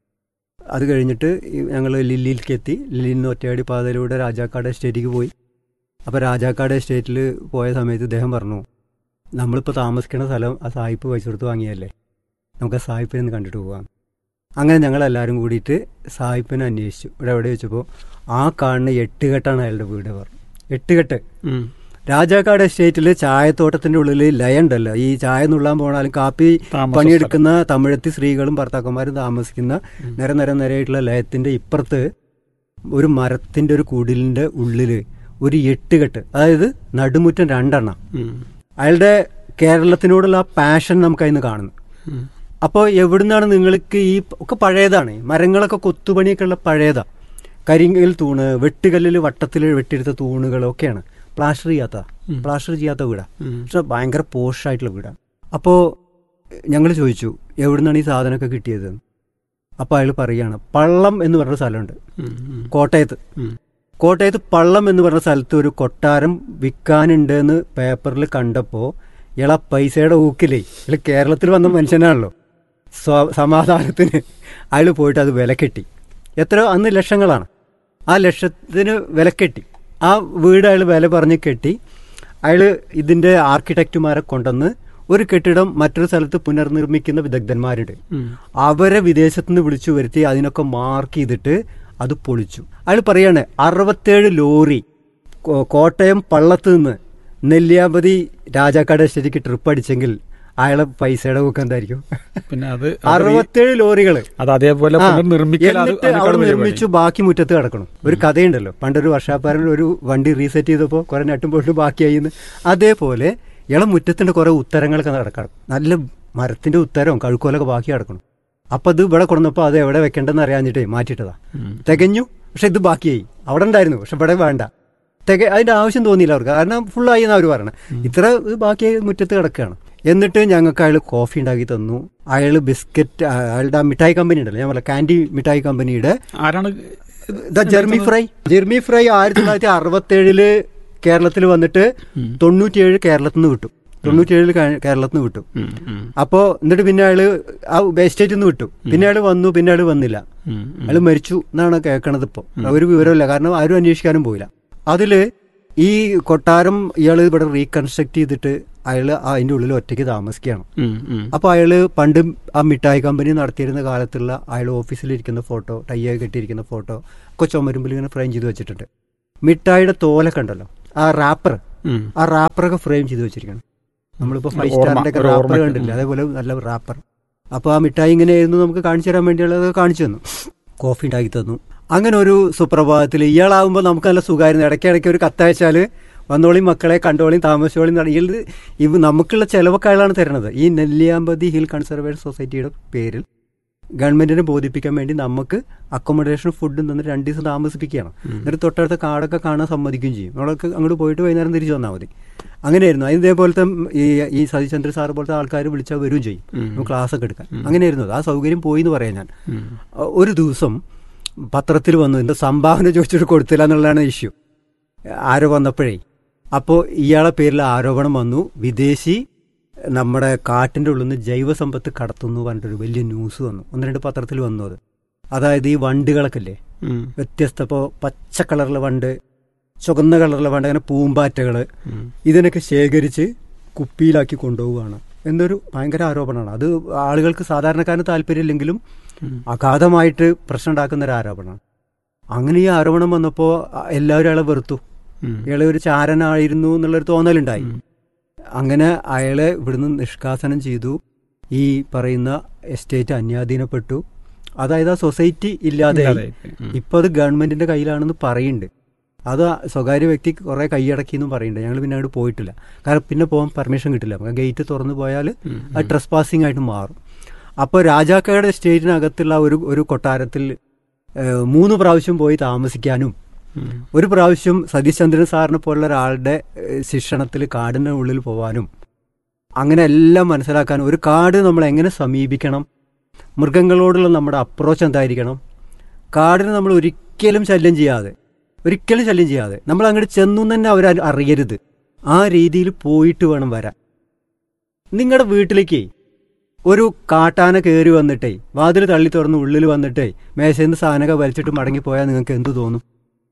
അത് കഴിഞ്ഞിട്ട് ഞങ്ങൾ ലില്ലിയിലേക്ക് എത്തി. ലില്ലിയിൽ നിന്ന് ഒറ്റയടി പാതയിലൂടെ രാജാക്കാട് എസ്റ്റേറ്റിലേക്ക് പോയി. അപ്പോൾ രാജാക്കാട് എസ്റ്റേറ്റിൽ പോയ സമയത്ത് ഇദ്ദേഹം പറഞ്ഞു, നമ്മളിപ്പോൾ താമസിക്കുന്ന സ്ഥലം ആ സായിപ്പ് പൈസ കൊടുത്ത് വാങ്ങിയല്ലേ, നമുക്ക് ആ സായിപ്പിനെ ഒന്ന് കണ്ടിട്ട് പോകാം. അങ്ങനെ ഞങ്ങളെല്ലാവരും കൂടിയിട്ട് സായിപ്പിനെ അന്വേഷിച്ചു. ഇവിടെ എവിടെ വെച്ചപ്പോൾ ആ കാണുന്ന എട്ടുകെട്ടാണ് അയാളുടെ വീട് പറഞ്ഞു. എട്ടുകെട്ട് രാജാക്കാട് എസ്റ്റേറ്റിൽ ചായത്തോട്ടത്തിന്റെ ഉള്ളിൽ ലയം ഉണ്ടല്ലോ, ഈ ചായ നുള്ളാൻ പോകണാലും കാപ്പി പണിയെടുക്കുന്ന തമിഴത്തി സ്ത്രീകളും ഭർത്താക്കന്മാരും താമസിക്കുന്ന നിര നിര നിരയായിട്ടുള്ള ലയത്തിന്റെ ഇപ്പുറത്ത് ഒരു മരത്തിന്റെ ഒരു കുടിലിന്റെ ഉള്ളില് ഒരു എട്ടുകെട്ട്, അതായത് നടുമുറ്റം രണ്ടെണ്ണം. അയാളുടെ കേരളത്തിനോടുള്ള ആ പാഷൻ നമുക്കതിന്ന് കാണുന്നു. അപ്പോൾ എവിടുന്നാണ് നിങ്ങൾക്ക് ഈ ഒക്കെ പഴയതാണ്, മരങ്ങളൊക്കെ കൊത്തുപണിയൊക്കെ ഉള്ള പഴയതാ. കരിങ്കൽ തൂണ്, വെട്ടുകല്ലിൽ വട്ടത്തിൽ വെട്ടിയെടുത്ത തൂണുകളൊക്കെയാണ്. പ്ലാസ്റ്റർ ചെയ്യാത്ത പ്ലാസ്റ്റർ ചെയ്യാത്ത വീടാണ്, പക്ഷെ ഭയങ്കര പോഷായിട്ടുള്ള വീടാണ്. അപ്പോൾ ഞങ്ങൾ ചോദിച്ചു എവിടുന്നാണ് ഈ സാധനമൊക്കെ കിട്ടിയത്. അപ്പോൾ അയാൾ പറയുകയാണ്, പള്ളം എന്ന് പറഞ്ഞ സ്ഥലമുണ്ട് കോട്ടയത്ത്. കോട്ടയത്ത് പള്ളം എന്ന് പറഞ്ഞ സ്ഥലത്ത് ഒരു കൊട്ടാരം വിൽക്കാനുണ്ട് എന്ന് പേപ്പറിൽ കണ്ടപ്പോൾ ഇയാളെ പൈസയുടെ ഊക്കിലേ, ഇയാൾ കേരളത്തിൽ വന്ന മനുഷ്യനാണല്ലോ, സമാധാനത്തിന് അയാൾ പോയിട്ട് അത് വിലക്കെട്ടി. എത്ര അന്ന് ലക്ഷങ്ങളാണ്, ആ ലക്ഷത്തിന് വിലക്കെട്ടി. ആ വീട് അയാൾ വില പറഞ്ഞ് കെട്ടി. അയാൾ ഇതിൻ്റെ ആർക്കിടെക്റ്റുമാരെ കൊണ്ടുവന്ന് ഒരു കെട്ടിടം മറ്റൊരു സ്ഥലത്ത് പുനർനിർമ്മിക്കുന്ന വിദഗ്ധന്മാരുണ്ട്, അവരെ വിദേശത്തു നിന്ന് വിളിച്ചു വരുത്തി അതിനൊക്കെ മാർക്ക് ചെയ്തിട്ട് അത് പൊളിച്ചു. അയാൾ പറയാണ് അറുപത്തേഴ് ലോറി കോട്ടയം പള്ളത്ത് നിന്ന് നെല്ലിയാമ്പതി രാജാക്കാട് എസ്റ്റേറ്റിക്ക് ട്രിപ്പ് അടിച്ചെങ്കിൽ അയാളെ പൈസയുടെ ബുക്ക് എന്തായിരിക്കും? പിന്നെ അത് അറുപത്തേഴ് ലോറികള് അത് അതേപോലെ അവിടെ നിർമ്മിച്ചു, ബാക്കി മുറ്റത്ത് കിടക്കണം. ഒരു കഥയുണ്ടല്ലോ, പണ്ടൊരു വർഷാപ്പാരൻ ഒരു വണ്ടി റീസെറ്റ് ചെയ്തപ്പോൾ കുറെ നട്ടും പോയിട്ടും ബാക്കിയായിന്ന്. അതേപോലെ ഇള മുറ്റത്തിന്റെ കുറെ ഉത്തരങ്ങളൊക്കെ കിടക്കണം, നല്ല മരത്തിന്റെ ഉത്തരവും കഴുക്കോലൊക്കെ ബാക്കി കിടക്കണം. അപ്പൊ അത് ഇവിടെ കൊണ്ടുവന്നപ്പോൾ അത് എവിടെ വെക്കേണ്ടെന്ന് അറിയാഞ്ഞിട്ടേ മാറ്റിയിട്ടതാ. തികഞ്ഞു, പക്ഷെ ഇത് ബാക്കിയായി. അവിടെ ഉണ്ടായിരുന്നു, പക്ഷെ ഇവിടെ വേണ്ട. തിക അതിന്റെ ആവശ്യം തോന്നിയില്ല അവർക്ക്, കാരണം ഫുള്ളായി എന്നാ അവർ പറയണത്. ഇത്ര ഇത് ബാക്കിയായി മുറ്റത്ത് കിടക്കുകയാണ്. എന്നിട്ട് ഞങ്ങൾക്ക് അയാൾ കോഫി ഉണ്ടാക്കി തന്നു. അയാൾ ബിസ്ക്കറ്റ്, അയാളുടെ ആ മിഠായി കമ്പനി ഉണ്ടല്ലോ, ഞാൻ പറയാം കാൻഡി മിഠായി കമ്പനിയുടെ ആരാണ് ജെർമി ഫ്രൈ. ജെർമി ഫ്രൈ ആയിരത്തി തൊള്ളായിരത്തി അറുപത്തി ഏഴില് കേരളത്തിൽ വന്നിട്ട് തൊണ്ണൂറ്റിയേഴ് കേരളത്തിൽ നിന്ന് വിട്ടു. തൊണ്ണൂറ്റിയേഴില് കേരളത്തിൽ നിന്ന് വിട്ടു. അപ്പോ എന്നിട്ട് പിന്നെ അയാള് ആ എസ്റ്റേറ്റിൽ നിന്ന് വിട്ടു. പിന്നെ അയാൾ വന്നു, പിന്നെ അയാൾ വന്നില്ല. അയാൾ മരിച്ചു എന്നാണ് കേൾക്കണത്. ഇപ്പൊ ഒരു വിവരമില്ല, കാരണം ആരും അന്വേഷിക്കാനും പോയില്ല. അതില് ഈ കൊട്ടാരം ഇയാൾ ഇവിടെ റീകൺസ്ട്രക്ട് ചെയ്തിട്ട് അയാൾ അതിന്റെ ഉള്ളിൽ ഒറ്റയ്ക്ക് താമസിക്കുകയാണ്. അപ്പൊ അയാള് പണ്ട് ആ മിഠായി കമ്പനി നടത്തിയിരുന്ന കാലത്തുള്ള അയാൾ ഓഫീസിലിരിക്കുന്ന ഫോട്ടോ, ടൈയായി കെട്ടിയിരിക്കുന്ന ഫോട്ടോ ഒക്കെ ചുമരുമ്പിൽ ഇങ്ങനെ ഫ്രെയിം ചെയ്ത് വെച്ചിട്ടുണ്ട്. മിഠായിയുടെ തോലൊക്കെ ഉണ്ടല്ലോ, ആ റാപ്പർ, ആ റാപ്പറൊക്കെ ഫ്രെയിം ചെയ്ത് വെച്ചിരിക്കണം. നമ്മളിപ്പോ ഫൈവ് സ്റ്റാറിന്റെ ഒക്കെ റാപ്പർ കണ്ടില്ല, അതേപോലെ നല്ല റാപ്പർ. അപ്പൊ ആ മിഠായി ഇങ്ങനെയായിരുന്നു, നമുക്ക് കാണിച്ചു തരാൻ വേണ്ടിയുള്ളത് കാണിച്ചു തന്നു, കോഫി ഉണ്ടാക്കി തന്നു. അങ്ങനെ ഒരു സുപ്രഭാതത്തിൽ ഇയാളാവുമ്പോൾ നമുക്ക് നല്ല സുഖമായിരുന്നു. ഇടയ്ക്കിടയ്ക്ക് ഒരു കത്തയച്ചാല് വന്നോളിയും മക്കളെ കണ്ടോളിയും താമസിച്ചോളിയും ഇയാൾ ഇവ നമുക്കുള്ള ചിലവൊക്കെ അയാളാണ് തരുന്നത്. ഈ നെല്ലിയാമ്പതി ഹിൽ കൺസർവേഷൻ സൊസൈറ്റിയുടെ പേരിൽ ഗവൺമെന്റിനെ ബോധിപ്പിക്കാൻ വേണ്ടി നമുക്ക് അക്കോമഡേഷൻ ഫുഡും തന്നിട്ട് രണ്ട് ദിവസം താമസിപ്പിക്കുകയാണ്. എന്നിട്ട് തൊട്ടടുത്ത കാടൊക്കെ കാണാൻ സമ്മതിക്കുകയും ചെയ്യും. നമ്മളൊക്കെ അങ്ങോട്ട് പോയിട്ട് വൈകുന്നേരം തിരിച്ചു വന്നാൽ മതി. അങ്ങനെയായിരുന്നു. അതിന് ഇതേപോലത്തെ ഈ ഈ സതീശചന്ദ്ര സാർ പോലത്തെ ആൾക്കാർ വിളിച്ചാൽ വരും ചെയ്യും, നമുക്ക് ക്ലാസ് ഒക്കെ എടുക്കാൻ. അങ്ങനെയായിരുന്നു. ആ സൗകര്യം പോയി എന്ന് പറയാം ഞാൻ. ഒരു ദിവസം പത്രത്തിൽ വന്നു, എൻ്റെ സംഭാവന ചോദിച്ചിട്ട് കൊടുത്തില്ല എന്നുള്ളതാണ് ഇഷ്യൂ. ആരോ വന്നപ്പോഴേ, അപ്പോൾ ഇയാളെ പേരിൽ ആരോപണം വന്നു, വിദേശി നമ്മുടെ കാട്ടിൻ്റെ ഉള്ളിൽ നിന്ന് ജൈവസമ്പത്ത് കടത്തുന്നു പറഞ്ഞിട്ടൊരു വലിയ ന്യൂസ് വന്നു. ഒന്ന് രണ്ട് പത്രത്തിൽ വന്നു. അത് അതായത് ഈ വണ്ടുകളൊക്കെ ഇല്ലേ, വ്യത്യസ്ത ഇപ്പോൾ പച്ച കളറിലെ വണ്ട്, ചുവന്ന കളറിലെ വണ്ട്, അങ്ങനെ പൂമ്പാറ്റകൾ, ഇതിനൊക്കെ ശേഖരിച്ച് കുപ്പിയിലാക്കി കൊണ്ടുപോവുകയാണ് എന്നൊരു ഭയങ്കര ആരോപണമാണ്. അത് ആളുകൾക്ക് സാധാരണക്കാരന് താല്പര്യമില്ലെങ്കിലും അഗാധമായിട്ട് പ്രശ്നം ഉണ്ടാക്കുന്ന ഒരു ആരോപണമാണ്. അങ്ങനെ ഈ ആരോപണം വന്നപ്പോൾ എല്ലാവരും അയാളെ വെറുത്തു. ഇയാളെ ഒരു ചാരനായിരുന്നു എന്നുള്ളൊരു തോന്നലുണ്ടായി. അങ്ങനെ അയാളെ ഇവിടുന്ന് നിഷ്കാസനം ചെയ്തു. ഈ പറയുന്ന എസ്റ്റേറ്റ് അന്യാധീനപ്പെട്ടു. അതായത് ആ സൊസൈറ്റി ഇല്ലാതെ ഇപ്പം അത് ഗവൺമെന്റിന്റെ കയ്യിലാണെന്ന് പറയുന്നുണ്ട്. അത് സ്വകാര്യ വ്യക്തി കുറെ കൈയടക്കിയെന്നും പറയുന്നുണ്ട്. ഞങ്ങൾ പിന്നെ അങ്ങോട്ട് പോയിട്ടില്ല. കാരണം പിന്നെ പോകാൻ പെർമിഷൻ കിട്ടില്ല. ഗേറ്റ് തുറന്നു പോയാൽ അത് ട്രസ് പാസിംഗ് ആയിട്ട് മാറും. അപ്പോൾ രാജാക്കയുടെ എസ്റ്റേറ്റിനകത്തുള്ള ഒരു ഒരു കൊട്ടാരത്തിൽ മൂന്ന് പ്രാവശ്യം പോയി താമസിക്കാനും ഒരു പ്രാവശ്യം സതീഷ് ചന്ദ്രൻ സാറിനെ പോലുള്ള ഒരാളുടെ ശിക്ഷണത്തിൽ കാടിൻ്റെ ഉള്ളിൽ പോകാനും അങ്ങനെ എല്ലാം മനസ്സിലാക്കാനും, ഒരു കാട് നമ്മൾ എങ്ങനെ സമീപിക്കണം, മൃഗങ്ങളോടുള്ള നമ്മുടെ അപ്രോച്ച് എന്തായിരിക്കണം, കാടിനെ നമ്മൾ ഒരിക്കലും ശല്യം ചെയ്യാതെ ഒരിക്കലും ശല്യം ചെയ്യാതെ നമ്മൾ അങ്ങോട്ട് ചെന്നു തന്നെ അവർ അറിയരുത്, ആ രീതിയിൽ പോയിട്ട് വേണം വരാൻ. നിങ്ങളുടെ വീട്ടിലേക്ക് ഒരു കാട്ടാന കയറി വന്നിട്ടേ വാതിൽ തള്ളി തുറന്ന് ഉള്ളിൽ വന്നിട്ടേ മേശയിൽ നിന്ന് സാധനമൊക്കെ വലിച്ചിട്ട് മടങ്ങിപ്പോയാൽ നിങ്ങൾക്ക് എന്തു തോന്നും?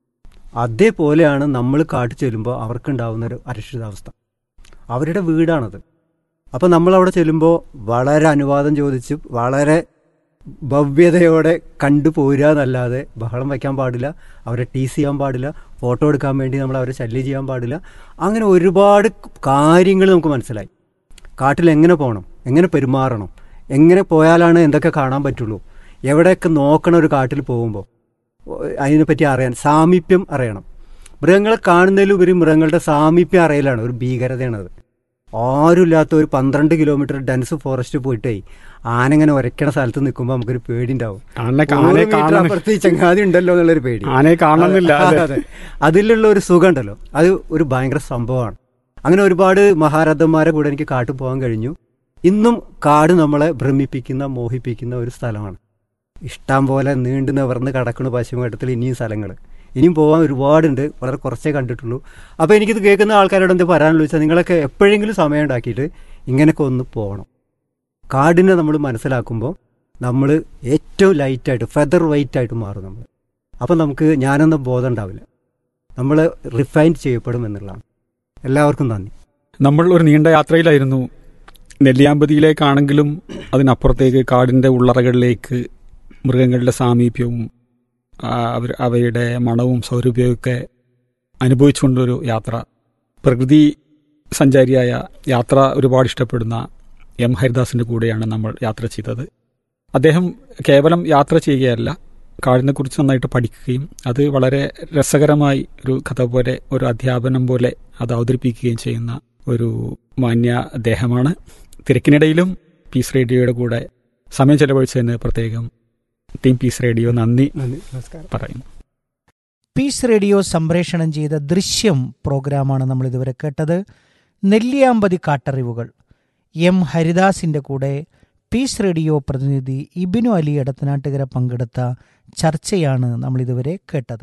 അതേപോലെയാണ് നമ്മൾ കാട്ടിൽ ചെല്ലുമ്പോൾ അവർക്കുണ്ടാവുന്നൊരു അരക്ഷിതാവസ്ഥ. അവരുടെ വീടാണത്. അപ്പം നമ്മളവിടെ ചെല്ലുമ്പോൾ വളരെ അനുവാദം ചോദിച്ച് വളരെ ഭവ്യതയോടെ കണ്ടുപോരുക എന്നല്ലാതെ ബഹളം വയ്ക്കാൻ പാടില്ല, അവരെ ടീസ് ചെയ്യാൻ പാടില്ല, ഫോട്ടോ എടുക്കാൻ വേണ്ടി നമ്മൾ അവരെ ശല്യം ചെയ്യാൻ പാടില്ല. അങ്ങനെ ഒരുപാട് കാര്യങ്ങൾ നമുക്ക് മനസ്സിലായി. കാട്ടിൽ എങ്ങനെ പോകണം, എങ്ങനെ പെരുമാറണം, എങ്ങനെ പോയാലാണ് എന്തൊക്കെ കാണാൻ പറ്റുള്ളൂ, എവിടെയൊക്കെ നോക്കണം ഒരു കാട്ടിൽ പോകുമ്പോൾ, അതിനെപ്പറ്റി അറിയാൻ സാമീപ്യം അറിയണം. മൃഗങ്ങളെ കാണുന്നതിലുപരി മൃഗങ്ങളുടെ സാമീപ്യം അറിയലാണ് ഒരു ഭീകരതയാണത്. ആരുമില്ലാത്ത ഒരു പന്ത്രണ്ട് കിലോമീറ്റർ ഡെൻസ് ഫോറസ്റ്റ് പോയിട്ടേ ആനങ്ങനെ ഉരയ്ക്കണ സ്ഥലത്ത് നിൽക്കുമ്പോൾ നമുക്കൊരു പേടി ഉണ്ടാവും. അപ്പുറത്ത് ചങ്ങാതി ഉണ്ടല്ലോ എന്നുള്ളൊരു പേടി. അതെ, അതിലുള്ള ഒരു സുഖം ഉണ്ടല്ലോ, അത് ഒരു ഭയങ്കര സംഭവമാണ്. അങ്ങനെ ഒരുപാട് മഹാരഥന്മാരെ കൂടെ എനിക്ക് കാട്ടിൽ പോകാൻ കഴിഞ്ഞു. ഇന്നും കാട് നമ്മളെ ഭ്രമിപ്പിക്കുന്ന മോഹിപ്പിക്കുന്ന ഒരു സ്ഥലമാണ്. ഇഷ്ടം പോലെ നീണ്ടു നിവർന്ന് കടക്കുന്ന പശ്ചിമഘട്ടത്തിൽ ഇനിയും സ്ഥലങ്ങൾ ഇനിയും പോകാൻ ഒരുപാടുണ്ട്, വളരെ കുറച്ചേ കണ്ടിട്ടുള്ളൂ. അപ്പോൾ എനിക്കിത് കേൾക്കുന്ന ആൾക്കാരോട് എന്താ പറയാനുള്ളത് വെച്ചാൽ, നിങ്ങളൊക്കെ എപ്പോഴെങ്കിലും സമയം ഉണ്ടാക്കിയിട്ട് ഇങ്ങനെയൊക്കെ ഒന്ന് പോകണം. കാടിനെ നമ്മൾ മനസ്സിലാക്കുമ്പോൾ നമ്മൾ ഏറ്റവും ലൈറ്റായിട്ട് ഫെദർ വെയ്റ്റ് ആയിട്ട് മാറും നമ്മൾ. അപ്പം നമുക്ക് ഞാനെന്ന ബോധം ഉണ്ടാവില്ല, നമ്മൾ റിഫൈൻ ചെയ്യപ്പെടും എന്നുള്ളതാണ്. എല്ലാവർക്കും നന്ദി. നമ്മൾ ഒരു നീണ്ട യാത്രയിലായിരുന്നു. നെല്ലിയാമ്പതിയിലേക്കാണെങ്കിലും അതിനപ്പുറത്തേക്ക് കാടിൻ്റെ ഉള്ളറകളിലേക്ക് മൃഗങ്ങളുടെ സാമീപ്യവും അവർ അവയുടെ മണവും സൗരഭ്യവുമൊക്കെ അനുഭവിച്ചുകൊണ്ടൊരു യാത്ര. പ്രകൃതി സഞ്ചാരിയായ യാത്ര ഒരുപാട് ഇഷ്ടപ്പെടുന്ന എം ഹരിദാസിൻ്റെ കൂടെയാണ് നമ്മൾ യാത്ര ചെയ്തത്. അദ്ദേഹം കേവലം യാത്ര ചെയ്യുകയല്ല, കാടിനെക്കുറിച്ച് നന്നായിട്ട് പഠിക്കുകയും അത് വളരെ രസകരമായി ഒരു കഥ പോലെ, ഒരു അധ്യാപനം പോലെ അത് അവതരിപ്പിക്കുകയും ചെയ്യുന്ന ഒരു മാന്യ അദ്ദേഹമാണ്. തിരക്കിനിടയിലും പീസ് റേഡിയോയുടെ കൂടെ സമയം ചെലവഴിച്ചതിന് പ്രത്യേകം ടീം പീസ് റേഡിയോ നന്ദി പറയുന്നു. പീസ് റേഡിയോ സംപ്രേഷണം ചെയ്ത ദൃശ്യം പ്രോഗ്രാമാണ് നമ്മൾ ഇതുവരെ കേട്ടത്. നെല്ലിയാമ്പതി കാട്ടറിവുകൾ. എം ഹരിദാസിൻ്റെ കൂടെ പീസ് റേഡിയോ പ്രതിനിധി ഇബിനു അലി എടത്തനാട്ടുകര പങ്കെടുത്ത ചർച്ചയാണ് നമ്മൾ ഇതുവരെ കേട്ടത്.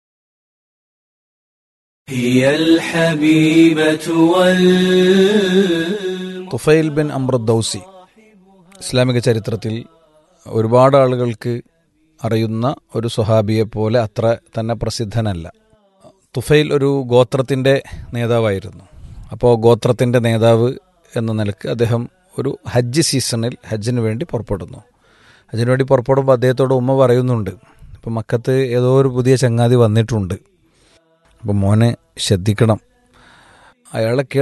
തുഫൈൽ ബിൻ അംർ ദൗസി ഇസ്ലാമിക ചരിത്രത്തിൽ ഒരുപാട് ആളുകൾക്ക് അറിയുന്ന ഒരു സ്വഹാബിയെ പോലെ അത്ര തന്നെ പ്രസിദ്ധനല്ല. തുഫൈൽ ഒരു ഗോത്രത്തിൻ്റെ നേതാവായിരുന്നു. അപ്പോൾ ഗോത്രത്തിൻ്റെ നേതാവ് എന്ന നിലക്ക് അദ്ദേഹം ഒരു ഹജ്ജ് സീസണിൽ ഹജ്ജിന് വേണ്ടി പുറപ്പെടുന്നു. ഹജ്ജിന് വേണ്ടി പുറപ്പെടുമ്പോൾ അദ്ദേഹത്തോട് ഉമ്മ പറയുന്നുണ്ട്, ഇപ്പം മക്കത്ത് ഏതോ ഒരു പുതിയ ചങ്ങാതി വന്നിട്ടുണ്ട്, അപ്പം മോനെ ശ്രദ്ധിക്കണം, അയാളെ